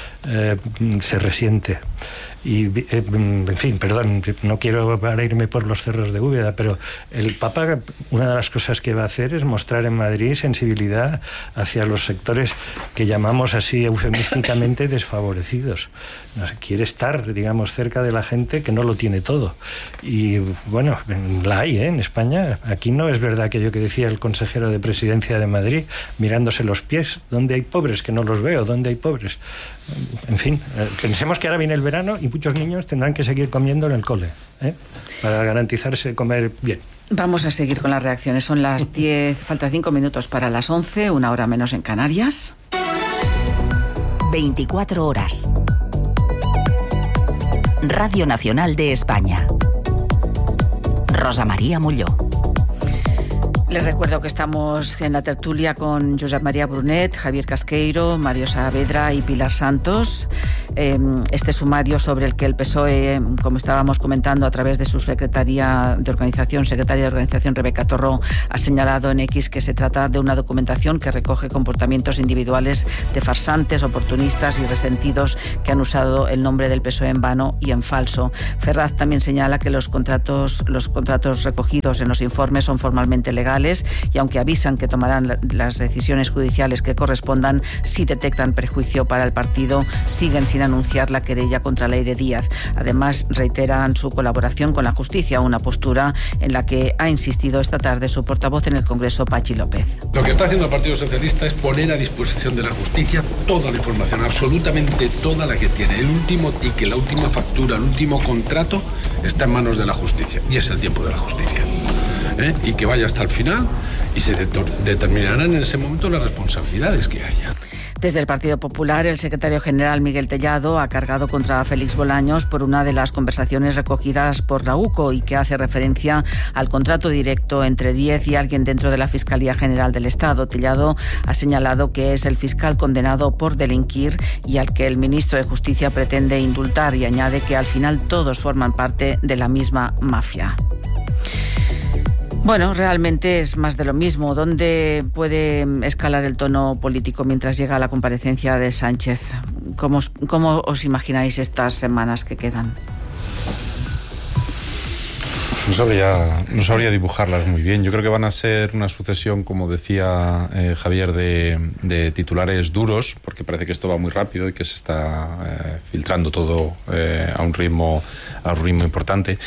se resiente. Y, en fin, perdón, no quiero irme por los cerros de Úbeda, pero el Papa, una de las cosas que va a hacer es mostrar en Madrid sensibilidad hacia los sectores que llamamos así eufemísticamente desfavorecidos. Quiere estar, digamos, cerca de la gente que no lo tiene todo. Y bueno, la hay, en España. Aquí no es verdad aquello que decía el consejero de Presidencia de Madrid, mirándose los pies. ¿Dónde hay pobres? Que no los veo. ¿Dónde hay pobres? En fin, pensemos que ahora viene el verano y y muchos niños tendrán que seguir comiendo en el cole, para garantizarse comer bien. Vamos a seguir con las reacciones. Son las 10, falta 5 minutos para las 11, una hora menos en Canarias. 24 horas. Radio Nacional de España. Rosa María Molló. Les recuerdo que estamos en la tertulia con Josep María Brunet, Javier Casqueiro, Mario Saavedra y Pilar Santos. Este sumario sobre el que el PSOE, como estábamos comentando a través de su secretaria de organización Rebeca Torró, ha señalado en X que se trata de una documentación que recoge comportamientos individuales de farsantes, oportunistas y resentidos que han usado el nombre del PSOE en vano y en falso. Ferraz también señala que los contratos recogidos en los informes son formalmente legales y aunque avisan que tomarán las decisiones judiciales que correspondan, si detectan perjuicio para el partido, siguen sin anunciar la querella contra Leire Díaz. Además, reiteran su colaboración con la justicia, una postura en la que ha insistido esta tarde su portavoz en el Congreso, Pachi López. Lo que está haciendo el Partido Socialista es poner a disposición de la justicia toda la información, absolutamente toda la que tiene. El último ticket, la última factura, el último contrato está en manos de la justicia y es el tiempo de la justicia. Y que vaya hasta el final y se determinarán en ese momento las responsabilidades que haya. Desde el Partido Popular, el secretario general Miguel Tellado ha cargado contra Félix Bolaños por una de las conversaciones recogidas por la UCO y que hace referencia al contrato directo entre Díez y alguien dentro de la Fiscalía General del Estado. Tellado ha señalado que es el fiscal condenado por delinquir y al que el ministro de Justicia pretende indultar, y añade que al final todos forman parte de la misma mafia. Bueno, realmente es más de lo mismo. ¿Dónde puede escalar el tono político mientras llega la comparecencia de Sánchez? ¿Cómo os imagináis estas semanas que quedan? No sabría dibujarlas muy bien. Yo creo que van a ser una sucesión, como decía Javier, de titulares duros, porque parece que esto va muy rápido y que se está filtrando todo a un ritmo importante.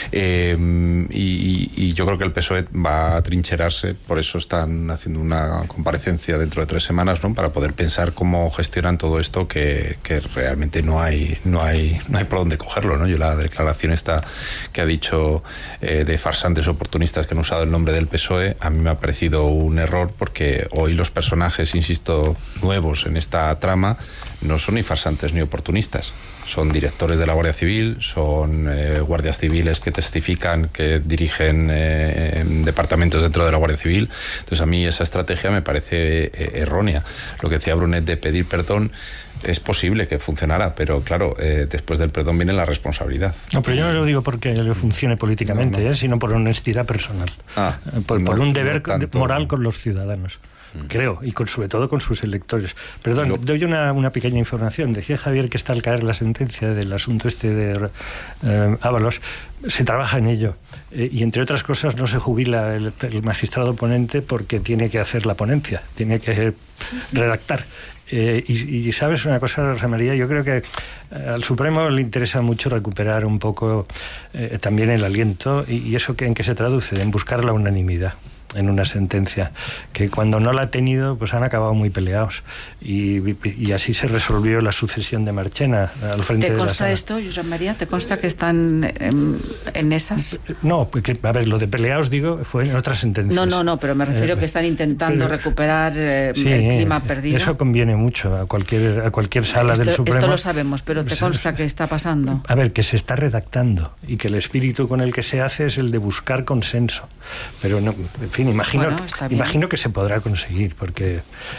Y yo creo que el PSOE va a trincherarse, por eso están haciendo una comparecencia dentro de 3 semanas, ¿no? Para poder pensar cómo gestionan todo esto que realmente no hay por dónde cogerlo, ¿no? Yo la declaración esta que ha dicho de farsantes oportunistas que han usado el nombre del PSOE, a mí me ha parecido un error, porque hoy los personajes, insisto, nuevos en esta trama no son ni farsantes ni oportunistas. Son directores de la Guardia Civil, son guardias civiles que testifican, que dirigen departamentos dentro de la Guardia Civil. Entonces a mí esa estrategia me parece errónea. Lo que decía Brunet de pedir perdón, es posible que funcionara, pero claro, después del perdón viene la responsabilidad. No, pero yo no lo digo porque le funcione políticamente, sino por honestidad personal. Por un deber moral con los ciudadanos. Creo, y sobre todo con sus electores. Perdón, doy una pequeña información. Decía Javier que está al caer la sentencia del asunto este de Ábalos. Se trabaja en ello. Y entre otras cosas no se jubila el magistrado ponente porque tiene que hacer la ponencia, tiene que redactar. Y sabes una cosa, Rosa María, yo creo que al Supremo le interesa mucho recuperar un poco también el aliento, y eso ¿en qué se traduce? En buscar la unanimidad en una sentencia, que cuando no la ha tenido, pues han acabado muy peleados, y así se resolvió la sucesión de Marchena al frente de la sala. ¿Te consta esto, Josep María? ¿Te consta que están en esas? No, porque, a ver, lo de peleados, digo, fue en otras sentencias. No, pero me refiero que están intentando recuperar el clima perdido. Eso conviene mucho a cualquier sala del Supremo. Esto lo sabemos, pero ¿te consta que está pasando? A ver, que se está redactando y que el espíritu con el que se hace es el de buscar consenso. Pero, no, en fin, imagino que se podrá conseguir, porque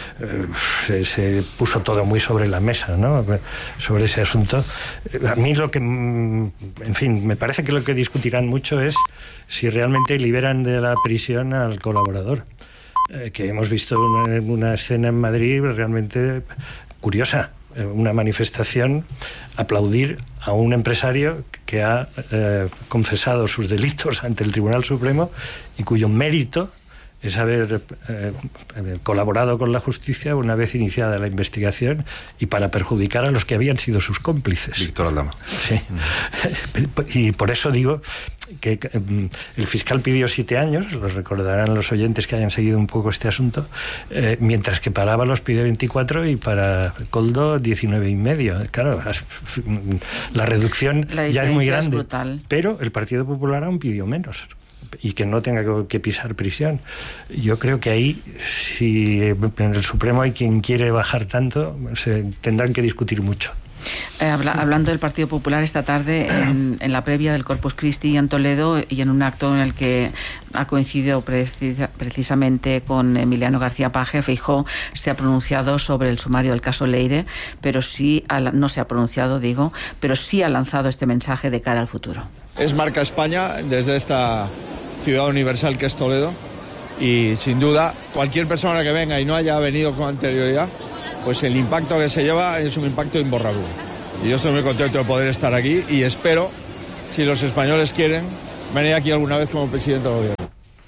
se puso todo muy sobre la mesa, ¿no? Sobre ese asunto. A mí lo que, en fin, me parece que lo que discutirán mucho es si realmente liberan de la prisión al colaborador, que hemos visto una escena en Madrid realmente curiosa. Una manifestación, aplaudir a un empresario que ha confesado sus delitos ante el Tribunal Supremo y cuyo mérito es haber colaborado con la justicia una vez iniciada la investigación y para perjudicar a los que habían sido sus cómplices. Víctor Aldama. Sí. Y por eso digo que el fiscal pidió 7 años, lo recordarán los oyentes que hayan seguido un poco este asunto, mientras que para Ábalos pidió 24 y para Koldo 19 y medio. Claro, la reducción ya es muy grande, pero el Partido Popular aún pidió menos y que no tenga que pisar prisión. Yo creo que ahí, si en el Supremo hay quien quiere bajar tanto, se tendrán que discutir mucho. Hablando del Partido Popular, esta tarde en la previa del Corpus Christi en Toledo y en un acto en el que ha coincidido precisamente con Emiliano García Paje, Feijóo se ha pronunciado sobre el sumario del caso Leire, pero sí no se ha pronunciado, pero sí ha lanzado este mensaje de cara al futuro. Es marca España desde esta ciudad universal que es Toledo, y sin duda cualquier persona que venga y no haya venido con anterioridad, pues el impacto que se lleva es un impacto imborrable. Y yo estoy muy contento de poder estar aquí y espero, si los españoles quieren, venir aquí alguna vez como presidente del gobierno.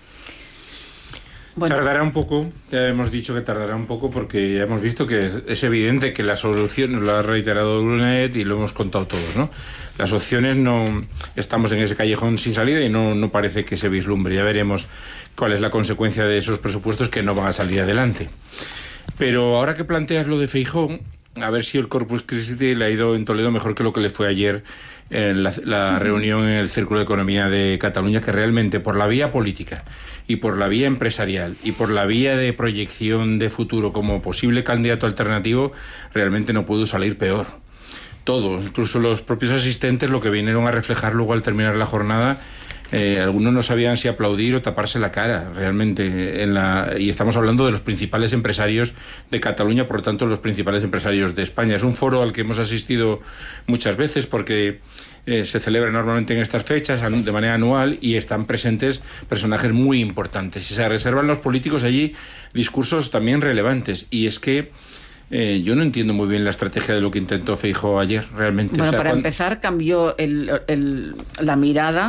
Bueno. Tardará un poco, ya hemos dicho que tardará un poco porque ya hemos visto que es evidente que la solución, lo ha reiterado Brunet y lo hemos contado todos, ¿no? Las opciones no, estamos en ese callejón sin salida y no parece que se vislumbre. Ya veremos cuál es la consecuencia de esos presupuestos que no van a salir adelante. Pero ahora que planteas lo de Feijóo, a ver si el Corpus Christi le ha ido en Toledo mejor que lo que le fue ayer en la reunión en el Círculo de Economía de Cataluña, que realmente por la vía política y por la vía empresarial y por la vía de proyección de futuro como posible candidato alternativo, realmente no pudo salir peor. Todo, incluso los propios asistentes, lo que vinieron a reflejar luego al terminar la jornada, algunos no sabían si aplaudir o taparse la cara, realmente. Y estamos hablando de los principales empresarios de Cataluña, por lo tanto, los principales empresarios de España. Es un foro al que hemos asistido muchas veces porque se celebra normalmente en estas fechas de manera anual y están presentes personajes muy importantes. Y se reservan los políticos allí discursos también relevantes. Y es que yo no entiendo muy bien la estrategia de lo que intentó Feijóo ayer, realmente. Bueno, para empezar, cambió la mirada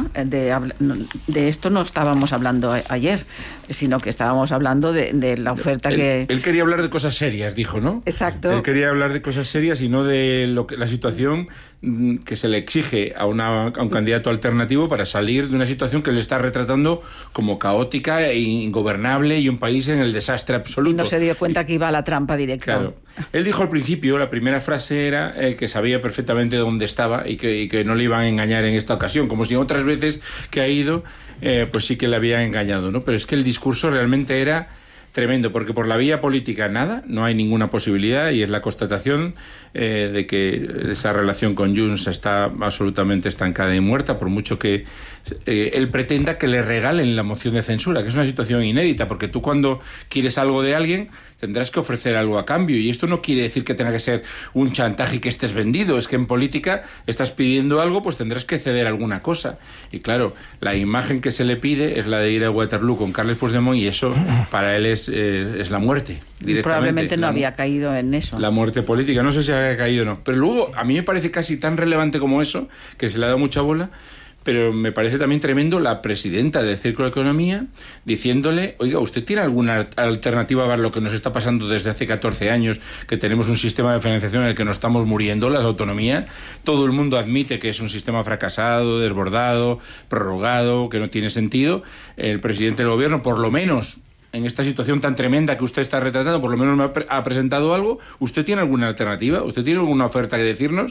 de esto. No estábamos hablando ayer, sino que estábamos hablando de la oferta que... Él quería hablar de cosas serias, dijo, ¿no? Exacto. Él quería hablar de cosas serias y no de la situación que se le exige a un candidato alternativo para salir de una situación que le está retratando como caótica e ingobernable y un país en el desastre absoluto. Y no se dio cuenta que iba a la trampa directa. Claro. Él dijo al principio, la primera frase era que sabía perfectamente dónde estaba y que no le iban a engañar en esta ocasión, como si en otras veces que ha ido, pues sí que le habían engañado, ¿no? Pero es que el discurso realmente era tremendo, porque por la vía política no hay ninguna posibilidad y es la constatación de que esa relación con Junts está absolutamente estancada y muerta, por mucho que él pretenda que le regalen la moción de censura, que es una situación inédita, porque tú cuando quieres algo de alguien tendrás que ofrecer algo a cambio, y esto no quiere decir que tenga que ser un chantaje y que estés vendido, es que en política estás pidiendo algo, pues tendrás que ceder alguna cosa, y claro, la imagen que se le pide es la de ir a Waterloo con Carles Puigdemont, y eso para él es la muerte, directamente. Probablemente no había caído en eso. La muerte política, no sé si había caído o no, pero luego a mí me parece casi tan relevante como eso, que se le ha dado mucha bola, pero me parece también tremendo la presidenta del Círculo de Economía diciéndole, oiga, ¿usted tiene alguna alternativa a lo que nos está pasando desde hace 14 años, que tenemos un sistema de financiación en el que nos estamos muriendo, las autonomías? Todo el mundo admite que es un sistema fracasado, desbordado, prorrogado, que no tiene sentido. El presidente del gobierno, por lo menos en esta situación tan tremenda que usted está retratando, por lo menos me ha presentado algo. ¿Usted tiene alguna alternativa? ¿Usted tiene alguna oferta que decirnos?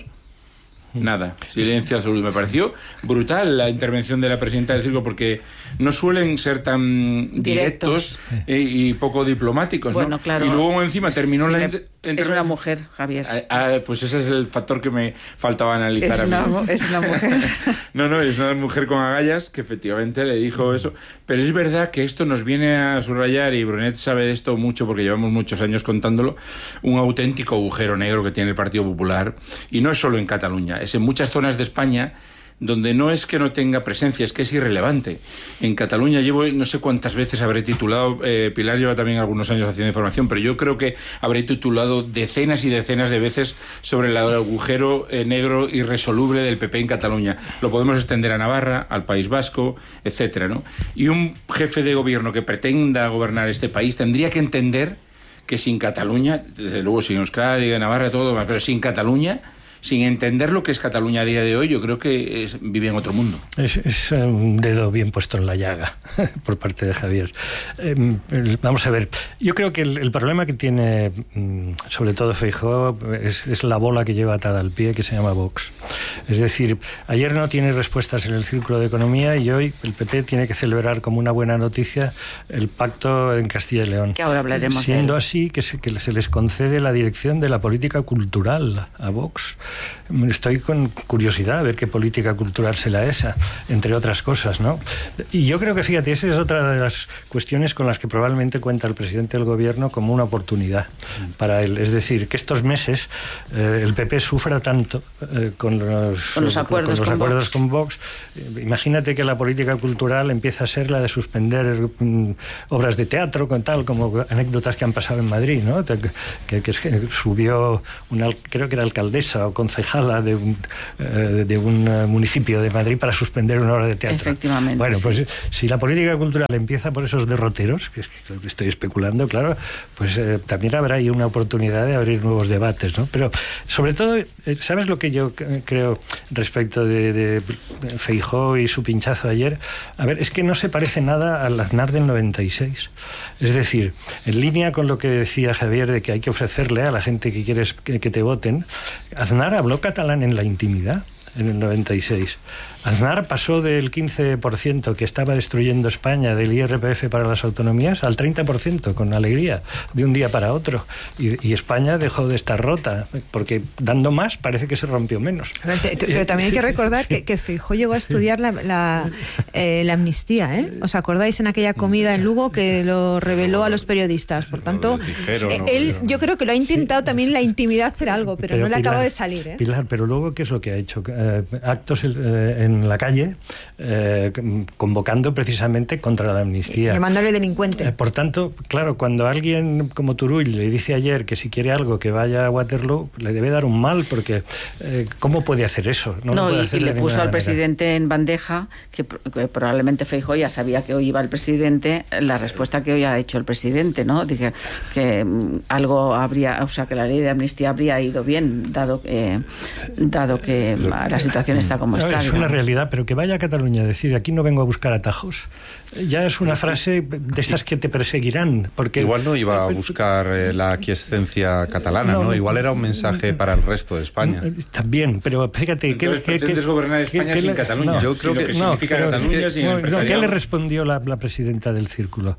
Nada, silencio absoluto. Me pareció brutal la intervención de la presidenta del Círculo, porque no suelen ser tan directos y poco diplomáticos, ¿no? Bueno, claro. Y luego encima terminó la intervención. Es una mujer, Javier. Pues ese es el factor que me faltaba analizar. Es una mujer. No, es una mujer con agallas que efectivamente le dijo eso. Pero es verdad que esto nos viene a subrayar, y Brunet sabe de esto mucho porque llevamos muchos años contándolo, un auténtico agujero negro que tiene el Partido Popular. Y no es solo en Cataluña, es en muchas zonas de España donde no es que no tenga presencia, es que es irrelevante. En Cataluña llevo, no sé cuántas veces habré titulado, Pilar lleva también algunos años haciendo información, pero yo creo que habré titulado decenas y decenas de veces sobre el agujero negro irresoluble del PP en Cataluña. Lo podemos extender a Navarra, al País Vasco, etcétera, ¿no? Y un jefe de gobierno que pretenda gobernar este país tendría que entender que sin Cataluña, desde luego sin Euskadi, Navarra, todo, pero sin Cataluña, sin entender lo que es Cataluña a día de hoy, yo creo que vive en otro mundo. Es un dedo bien puesto en la llaga por parte de Javier. Vamos a ver, yo creo que el problema que tiene sobre todo Feijóo es la bola que lleva atada al pie, que se llama Vox. Es decir, ayer no tiene respuestas en el Círculo de Economía y hoy el PP tiene que celebrar como una buena noticia el pacto en Castilla y León. Que ahora hablaremos siendo de él. así que se les concede la dirección de la política cultural a Vox. Estoy con curiosidad a ver qué política cultural será esa, entre otras cosas, ¿no? Y yo creo que, fíjate, esa es otra de las cuestiones con las que probablemente cuenta el presidente del gobierno como una oportunidad para él. Es decir, que estos meses el PP sufra tanto con los acuerdos con Vox. Imagínate que la política cultural empieza a ser la de suspender obras de teatro, con tal, como anécdotas que han pasado en Madrid, ¿no? Que subió creo que era alcaldesa o concejala de un municipio de Madrid para suspender una obra de teatro. Efectivamente. Bueno, sí. pues si la política cultural empieza por esos derroteros, que estoy especulando, claro, pues también habrá ahí una oportunidad de abrir nuevos debates, ¿no? Pero sobre todo, ¿sabes lo que yo creo respecto de Feijóo y su pinchazo ayer? A ver, es que no se parece nada al Aznar del 96. Es decir, en línea con lo que decía Javier de que hay que ofrecerle a la gente que quieres que te voten, Aznar habló catalán en la intimidad en el 96. Aznar pasó del 15% que estaba destruyendo España del IRPF para las autonomías al 30% con alegría, de un día para otro. Y España dejó de estar rota, porque dando más parece que se rompió menos. Pero también hay que recordar que Feijóo llegó a estudiar la amnistía, ¿eh? ¿Os acordáis en aquella comida en Lugo que lo reveló a los periodistas? Por tanto, él yo creo que lo ha intentado también en la intimidad hacer algo, pero no le acaba de salir, ¿eh? Pilar, pero luego, ¿qué es lo que ha hecho? Actos en la calle convocando precisamente contra la amnistía. Llamándole delincuente. Por tanto, claro, cuando alguien como Turull le dice ayer que si quiere algo que vaya a Waterloo, le debe dar un mal, porque ¿cómo puede hacer eso? Y le puso al presidente en bandeja, que probablemente Feijóo ya sabía que hoy iba el presidente, la respuesta que hoy ha hecho el presidente, ¿no? Dije que algo habría, o sea, que la ley de amnistía habría ido bien, dado que la situación está como está. Es una realidad, pero que vaya a Cataluña a decir aquí no vengo a buscar atajos, ya es una frase de esas que te perseguirán. Porque igual no iba a buscar la aquiescencia catalana, ¿no? Igual era un mensaje para el resto de España. También, pero fíjate... Entonces, ¿pretendes gobernar España sin Cataluña? No, yo creo que significa Cataluña sin empresariado. ¿Qué le respondió la presidenta del Círculo?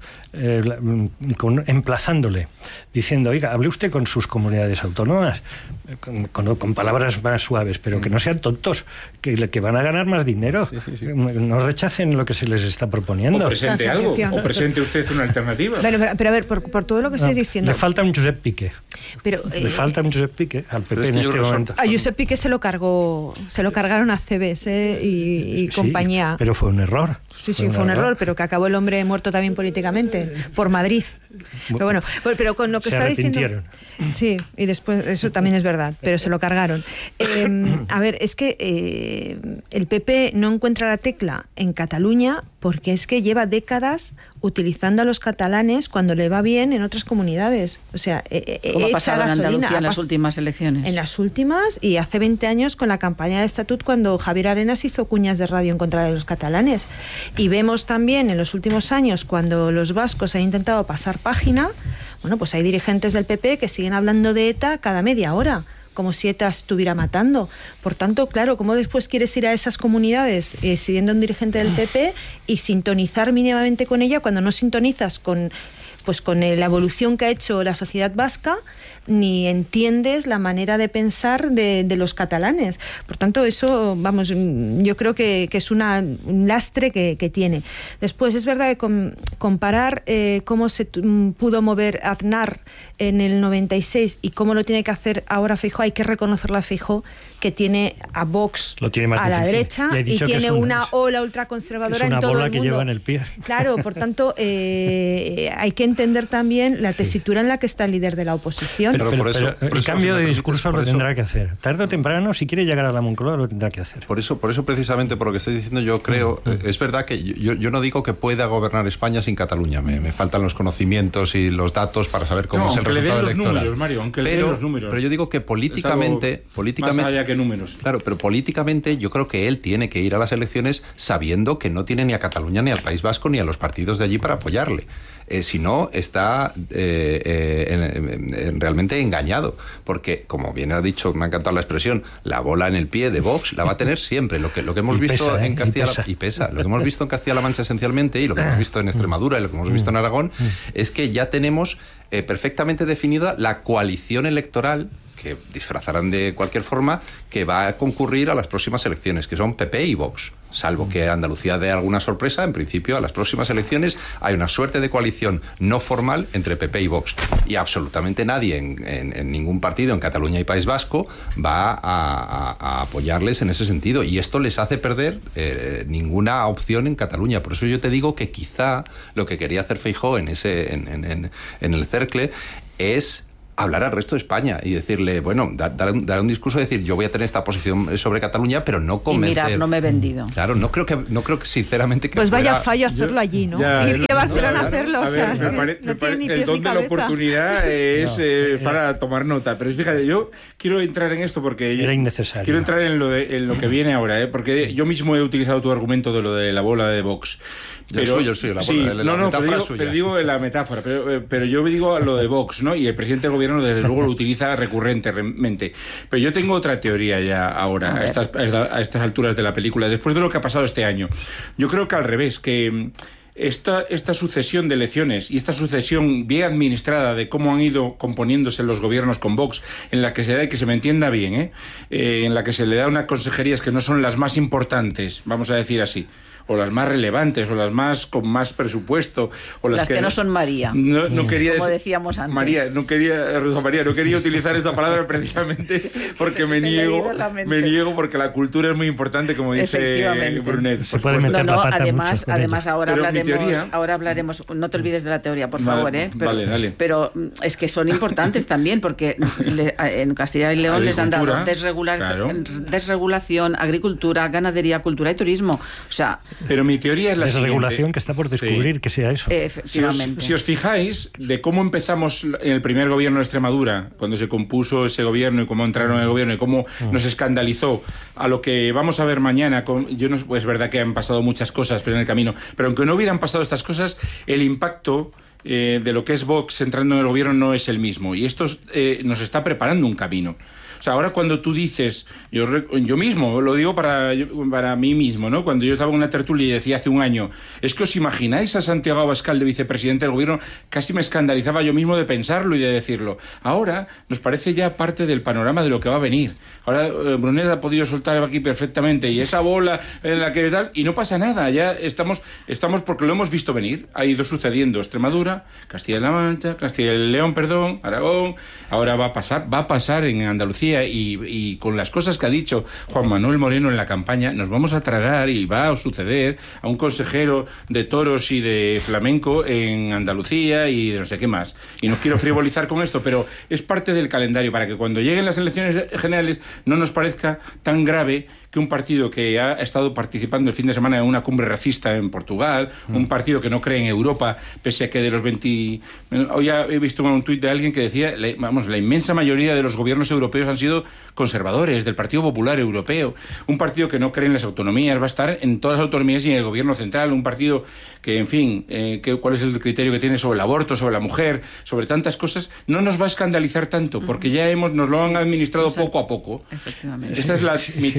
Emplazándole, diciendo, oiga, hable usted con sus comunidades autónomas, con palabras más suaves, pero que no sean tontos, que van a ganar más dinero. Sí. No rechacen lo que se les está proponiendo. O presente algo, o presente usted una alternativa. Pero a ver, por todo lo que estáis diciendo... Le falta un Josep Piqué. Le falta un Josep Piqué al PP en este momento. A Josep Piqué se lo cargaron a CBS y compañía. Pero fue un error. Sí, fue un error, pero que acabó el hombre muerto también políticamente, por Madrid. Pero bueno, pero con lo que está diciendo... Sí, y después, eso también es verdad, pero se lo cargaron. A ver, es que el PP no encuentra la tecla en Cataluña porque es que lleva décadas utilizando a los catalanes cuando le va bien en otras comunidades. O sea, ¿cómo ha pasado en Andalucía en las últimas elecciones? En las últimas, y hace 20 años con la campaña de Estatut, cuando Javier Arenas hizo cuñas de radio en contra de los catalanes. Y vemos también en los últimos años, cuando los vascos han intentado pasar página, bueno, pues hay dirigentes del PP que siguen hablando de ETA cada media hora, como si ETA estuviera matando. Por tanto, claro, ¿cómo después quieres ir a esas comunidades siendo un dirigente del PP y sintonizar mínimamente con ella cuando no sintonizas con pues con la evolución que ha hecho la sociedad vasca, ni entiendes la manera de pensar de los catalanes. Por tanto, eso, vamos, yo creo que es un lastre que tiene. Después, es verdad que comparar cómo se pudo mover Aznar en el 96 y cómo lo tiene que hacer ahora Feijóo, hay que reconocerle a Feijóo que tiene a Vox a la derecha y tiene una ola ultraconservadora en todo el mundo. Es una bola que lleva en el pie. Claro, por tanto, hay que entender también la tesitura en la que está el líder de la oposición. Pero el cambio de discurso lo tendrá que hacer. Tarde o temprano, si quiere llegar a la Moncloa, lo tendrá que hacer. Por eso precisamente, por lo que estáis diciendo, yo creo, es verdad que yo no digo que pueda gobernar España sin Cataluña. Me faltan los conocimientos y los datos para saber cómo es el resultado electoral. Números, Mario, aunque le den los números. Pero yo digo que políticamente más allá que números. Claro, pero políticamente yo creo que él tiene que ir a las elecciones sabiendo que no tiene ni a Cataluña, ni al País Vasco, ni a los partidos de allí para apoyarle. Si no, está realmente engañado, porque, como bien ha dicho, me ha encantado la expresión, la bola en el pie de Vox la va a tener siempre. Lo que hemos visto en Castilla y pesa. Lo que hemos visto en Castilla-La Mancha esencialmente, y lo que hemos visto en Extremadura y lo que hemos visto en Aragón, es que ya tenemos perfectamente definida la coalición electoral, que disfrazarán de cualquier forma, que va a concurrir a las próximas elecciones, que son PP y Vox. Salvo que Andalucía dé alguna sorpresa, en principio a las próximas elecciones hay una suerte de coalición no formal entre PP y Vox. Y absolutamente nadie en ningún partido, en Cataluña y País Vasco, va a apoyarles en ese sentido. Y esto les hace perder ninguna opción en Cataluña. Por eso yo te digo que quizá lo que quería hacer Feijóo en el cercle es hablar al resto de España y decirle, bueno, dar un discurso, decir, yo voy a tener esta posición sobre Cataluña, pero no convencer. Y mirar, no me he vendido. Claro, no creo que sinceramente que pues vaya fallo hacerlo allí, ¿no? Ir a Barcelona a hacerlo, o sea, el don de la oportunidad es para tomar nota. Pero fíjate, yo quiero entrar en esto porque era innecesario. Quiero entrar en lo que viene ahora, porque yo mismo he utilizado tu argumento de lo de la bola de Vox. Pero digo la metáfora, pero yo digo lo de Vox, ¿no? Y el presidente del gobierno desde luego lo utiliza recurrentemente. Pero yo tengo otra teoría ya ahora, a estas alturas de la película, después de lo que ha pasado este año. Yo creo que al revés, que esta sucesión de elecciones y esta sucesión bien administrada de cómo han ido componiéndose los gobiernos con Vox, en la que se da, y que se me entienda bien, en la que se le da unas consejerías que no son las más importantes, vamos a decir así, o las más relevantes, o las más con más presupuesto, o las que no son María. No quería como decíamos antes. No quería utilizar esa palabra precisamente porque me niego porque la cultura es muy importante, como dice Brunet. Se puede meter la pata además ahora hablaremos, no te olvides de la teoría, por favor, Dale. Pero es que son importantes también, porque en Castilla y León les han dado desregulación, agricultura, ganadería, cultura y turismo. O sea, pero mi teoría es la siguiente. Desregulación que está por descubrir que sea eso. Efectivamente. Si os fijáis de cómo empezamos en el primer gobierno de Extremadura, cuando se compuso ese gobierno y cómo entraron en el gobierno y cómo nos escandalizó, a lo que vamos a ver mañana, es verdad que han pasado muchas cosas en el camino, pero aunque no hubieran pasado estas cosas, el impacto de lo que es Vox entrando en el gobierno no es el mismo, y esto nos está preparando un camino. O sea, ahora cuando tú dices, yo mismo, lo digo para mí mismo, ¿no? Cuando yo estaba en una tertulia y decía hace un año, es que os imagináis a Santiago Abascal de vicepresidente del gobierno, casi me escandalizaba yo mismo de pensarlo y de decirlo. Ahora nos parece ya parte del panorama de lo que va a venir. Ahora Brunet ha podido soltar aquí perfectamente, y esa bola en la que tal, y no pasa nada, ya estamos porque lo hemos visto venir, ha ido sucediendo Extremadura, Castilla-La Mancha, Castilla y León, Aragón, ahora va a pasar en Andalucía. Y con las cosas que ha dicho Juan Manuel Moreno en la campaña, nos vamos a tragar, y va a suceder, a un consejero de toros y de flamenco en Andalucía y de no sé qué más. Y no quiero frivolizar con esto, pero es parte del calendario para que cuando lleguen las elecciones generales no nos parezca tan grave que un partido que ha estado participando el fin de semana en una cumbre racista en Portugal, un partido que no cree en Europa, pese a que de los 20... Hoy he visto un tuit de alguien que decía, la inmensa mayoría de los gobiernos europeos han sido conservadores, del Partido Popular Europeo, un partido que no cree en las autonomías, va a estar en todas las autonomías y en el gobierno central, un partido que, en fin, cuál es el criterio que tiene sobre el aborto, sobre la mujer, sobre tantas cosas, no nos va a escandalizar tanto, porque ya nos lo han administrado poco a poco. Efectivamente. Esta es mi teoría.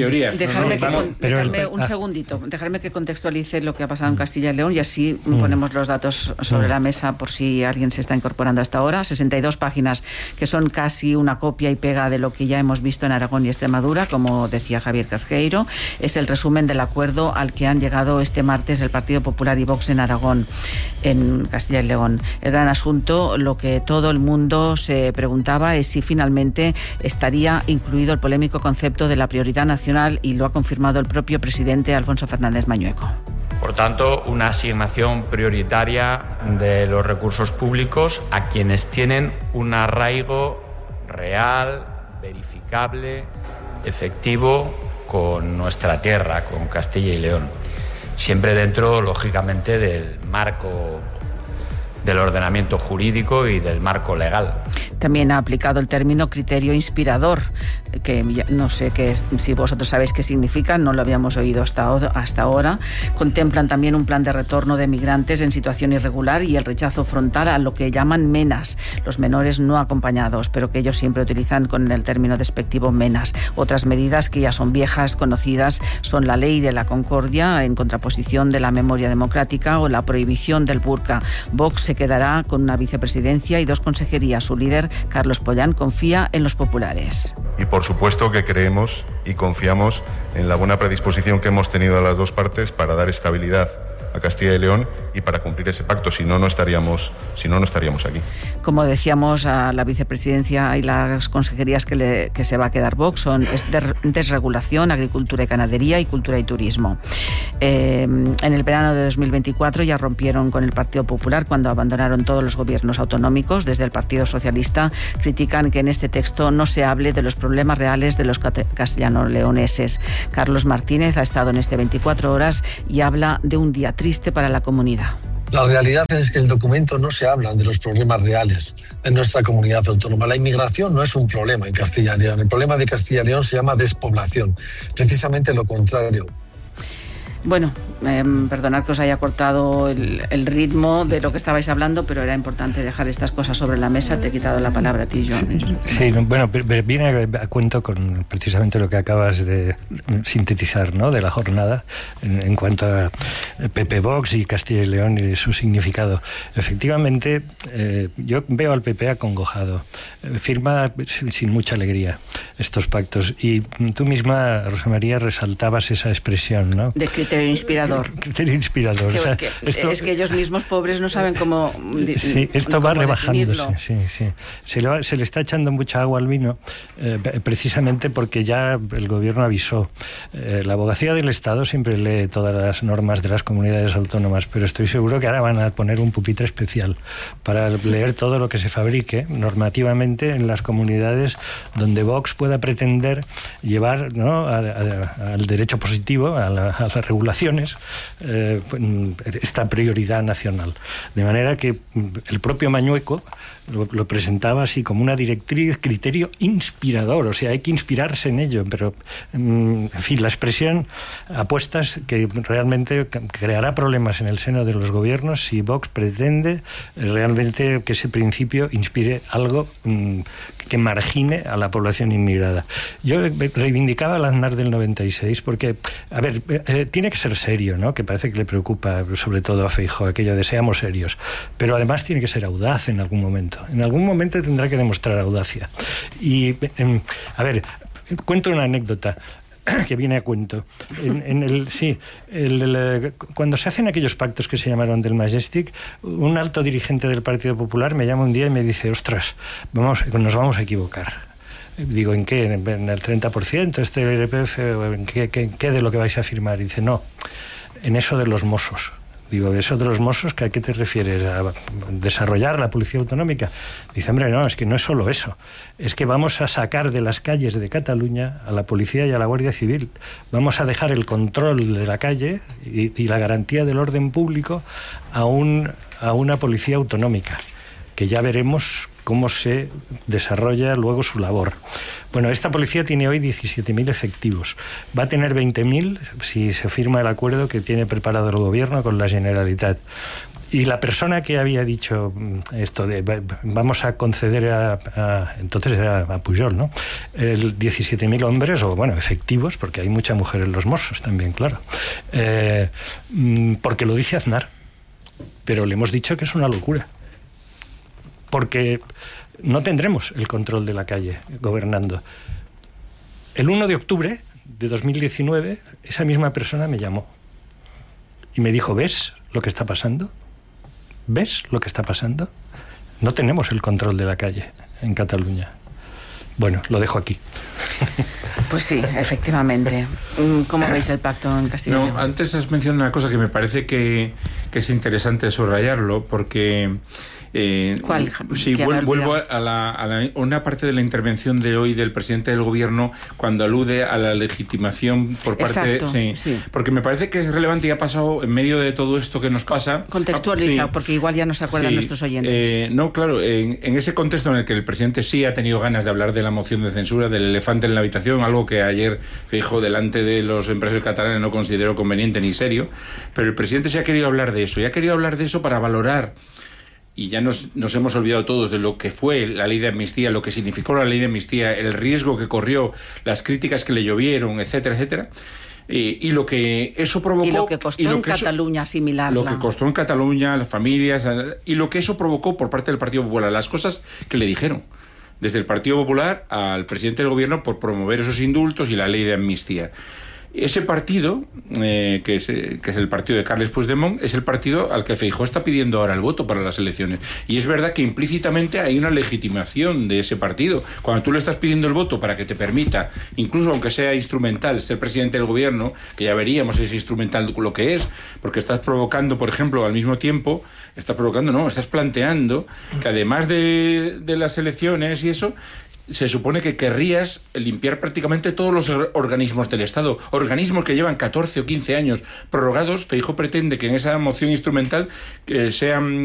Dejarme un segundito, dejarme que contextualice lo que ha pasado en Castilla y León y así ponemos los datos sobre la mesa por si alguien se está incorporando hasta ahora. 62 páginas que son casi una copia y pega de lo que ya hemos visto en Aragón y Extremadura, como decía Javier Casqueiro. Es el resumen del acuerdo al que han llegado este martes el Partido Popular y Vox en Aragón, en Castilla y León. El gran asunto, lo que todo el mundo se preguntaba es si finalmente estaría incluido el polémico concepto de la prioridad nacional, y lo ha confirmado el propio presidente Alfonso Fernández Mañueco. Por tanto, una asignación prioritaria de los recursos públicos a quienes tienen un arraigo real, verificable, efectivo con nuestra tierra, con Castilla y León. Siempre dentro, lógicamente, del marco del ordenamiento jurídico y del marco legal. También ha aplicado el término criterio inspirador, que no sé si vosotros sabéis qué significa, no lo habíamos oído hasta ahora. Contemplan también un plan de retorno de migrantes en situación irregular y el rechazo frontal a lo que llaman menas, los menores no acompañados, pero que ellos siempre utilizan con el término despectivo menas. Otras medidas que ya son viejas, conocidas, son la ley de la concordia en contraposición de la memoria democrática o la prohibición del burka. Vox se quedará con una vicepresidencia y 2 consejerías. Su líder, Carlos Pollán, confía en los populares. Y por supuesto que creemos y confiamos en la buena predisposición que hemos tenido a las dos partes para dar estabilidad a Castilla y León y para cumplir ese pacto, si no, no estaríamos aquí. Como decíamos, a la vicepresidencia y las consejerías que se va a quedar Vox son desregulación, agricultura y ganadería y cultura y turismo. En el verano de 2024 ya rompieron con el Partido Popular cuando abandonaron todos los gobiernos autonómicos. Desde el Partido Socialista critican que en este texto no se hable de los problemas reales de los castellano-leoneses. Carlos Martínez ha estado en este 24 horas y habla de un día triste para la comunidad. La realidad es que en el documento no se hablan de los problemas reales de nuestra comunidad autónoma. La inmigración no es un problema en Castilla y León. El problema de Castilla y León se llama despoblación. Precisamente lo contrario. Bueno, perdonad que os haya cortado el ritmo de lo que estabais hablando, pero era importante dejar estas cosas sobre la mesa. Te he quitado la palabra a ti, Joan. Sí, bueno, viene a cuento con precisamente lo que acabas de sintetizar, ¿no?, de la jornada en cuanto a PP, Vox y Castilla y León y su significado. Efectivamente, yo veo al PP acongojado. Firma sin mucha alegría estos pactos. Y tú misma, Rosa María, resaltabas esa expresión, ¿no? De criterio inspirador. Criterio inspirador. O sea, esto, es que ellos mismos, pobres, no saben cómo. Sí, esto va rebajándose. Sí. Se le está echando mucha agua al vino, precisamente porque ya el gobierno avisó. La abogacía del Estado siempre lee todas las normas de las comunidades autónomas, pero estoy seguro que ahora van a poner un pupitre especial para leer todo lo que se fabrique normativamente en las comunidades donde Vox pueda pretender llevar, ¿no?, al derecho positivo, a las regulaciones, esta prioridad nacional. De manera que el propio Mañueco lo presentaba así como una directriz, criterio inspirador, o sea, hay que inspirarse en ello, pero en fin, la expresión apuestas que realmente creará problemas en el seno de los gobiernos si Vox pretende realmente que ese principio inspire algo que margine a la población inmigrada. Yo reivindicaba el Aznar del 96 porque, a ver, tiene que ser serio, ¿no?, que parece que le preocupa sobre todo a Feijóo, aquello de seamos serios, pero además tiene que ser audaz en algún momento. En algún momento tendrá que demostrar audacia. Y, a ver, cuento una anécdota que viene a cuento. Cuando se hacen aquellos pactos que se llamaron del Majestic, un alto dirigente del Partido Popular me llama un día y me dice: ostras, nos vamos a equivocar. Digo, ¿en qué? ¿En el 30%? ¿Este IRPF? ¿En qué de lo que vais a firmar? Y dice, no, en eso de los mossos. Digo, ¿eso de los mossos? ¿A qué te refieres? ¿A desarrollar la policía autonómica? Dice, hombre, no, es que no es solo eso. Es que vamos a sacar de las calles de Cataluña a la policía y a la Guardia Civil. Vamos a dejar el control de la calle y la garantía del orden público a una policía autonómica, que ya veremos cómo se desarrolla luego su labor. Bueno, esta policía tiene hoy 17.000 efectivos. Va a tener 20.000 si se firma el acuerdo que tiene preparado el gobierno con la Generalitat. Y la persona que había dicho esto de vamos a conceder entonces era a Pujol, ¿no? 17.000 hombres, o bueno, efectivos, porque hay mucha mujer en los Mossos también, claro. Porque lo dice Aznar. Pero le hemos dicho que es una locura. Porque no tendremos el control de la calle gobernando. El 1 de octubre de 2019, esa misma persona me llamó y me dijo, ¿ves lo que está pasando? ¿Ves lo que está pasando? No tenemos el control de la calle en Cataluña. Bueno, lo dejo aquí. Pues sí, efectivamente. ¿Cómo veis el pacto en Castilla y León? No, antes has mencionado una cosa que me parece que es interesante subrayarlo, porque... ¿Cuál? Sí, vuelvo a una parte de la intervención de hoy del presidente del gobierno cuando alude a la legitimación por parte sí. Porque me parece que es relevante y ha pasado en medio de todo esto que nos pasa. Contextualiza, porque igual ya no se acuerdan nuestros oyentes. No, claro, en ese contexto en el que el presidente sí ha tenido ganas de hablar de la moción de censura, del elefante en la habitación, algo que ayer Feijóo delante de los empresarios catalanes no consideró conveniente ni serio, pero el presidente sí ha querido hablar de eso, y ha querido hablar de eso para valorar. Y ya nos hemos olvidado todos de lo que fue la ley de amnistía, lo que significó la ley de amnistía, el riesgo que corrió, las críticas que le llovieron, etcétera, etcétera. Y lo que eso provocó... Y lo que costó en Cataluña asimilarla. Lo que costó en Cataluña, las familias... Y lo que eso provocó por parte del Partido Popular, las cosas que le dijeron desde el Partido Popular al presidente del gobierno por promover esos indultos y la ley de amnistía. Ese partido, que es el partido de Carles Puigdemont, es el partido al que Feijóo está pidiendo ahora el voto para las elecciones. Y es verdad que implícitamente hay una legitimación de ese partido. Cuando tú le estás pidiendo el voto para que te permita, incluso aunque sea instrumental, ser presidente del gobierno, que ya veríamos ese instrumental lo que es, porque estás provocando, por ejemplo, al mismo tiempo, estás planteando que además de las elecciones y eso, se supone que querrías limpiar prácticamente todos los organismos del Estado, organismos que llevan 14 o 15 años prorrogados. Feijóo pretende que en esa moción instrumental sean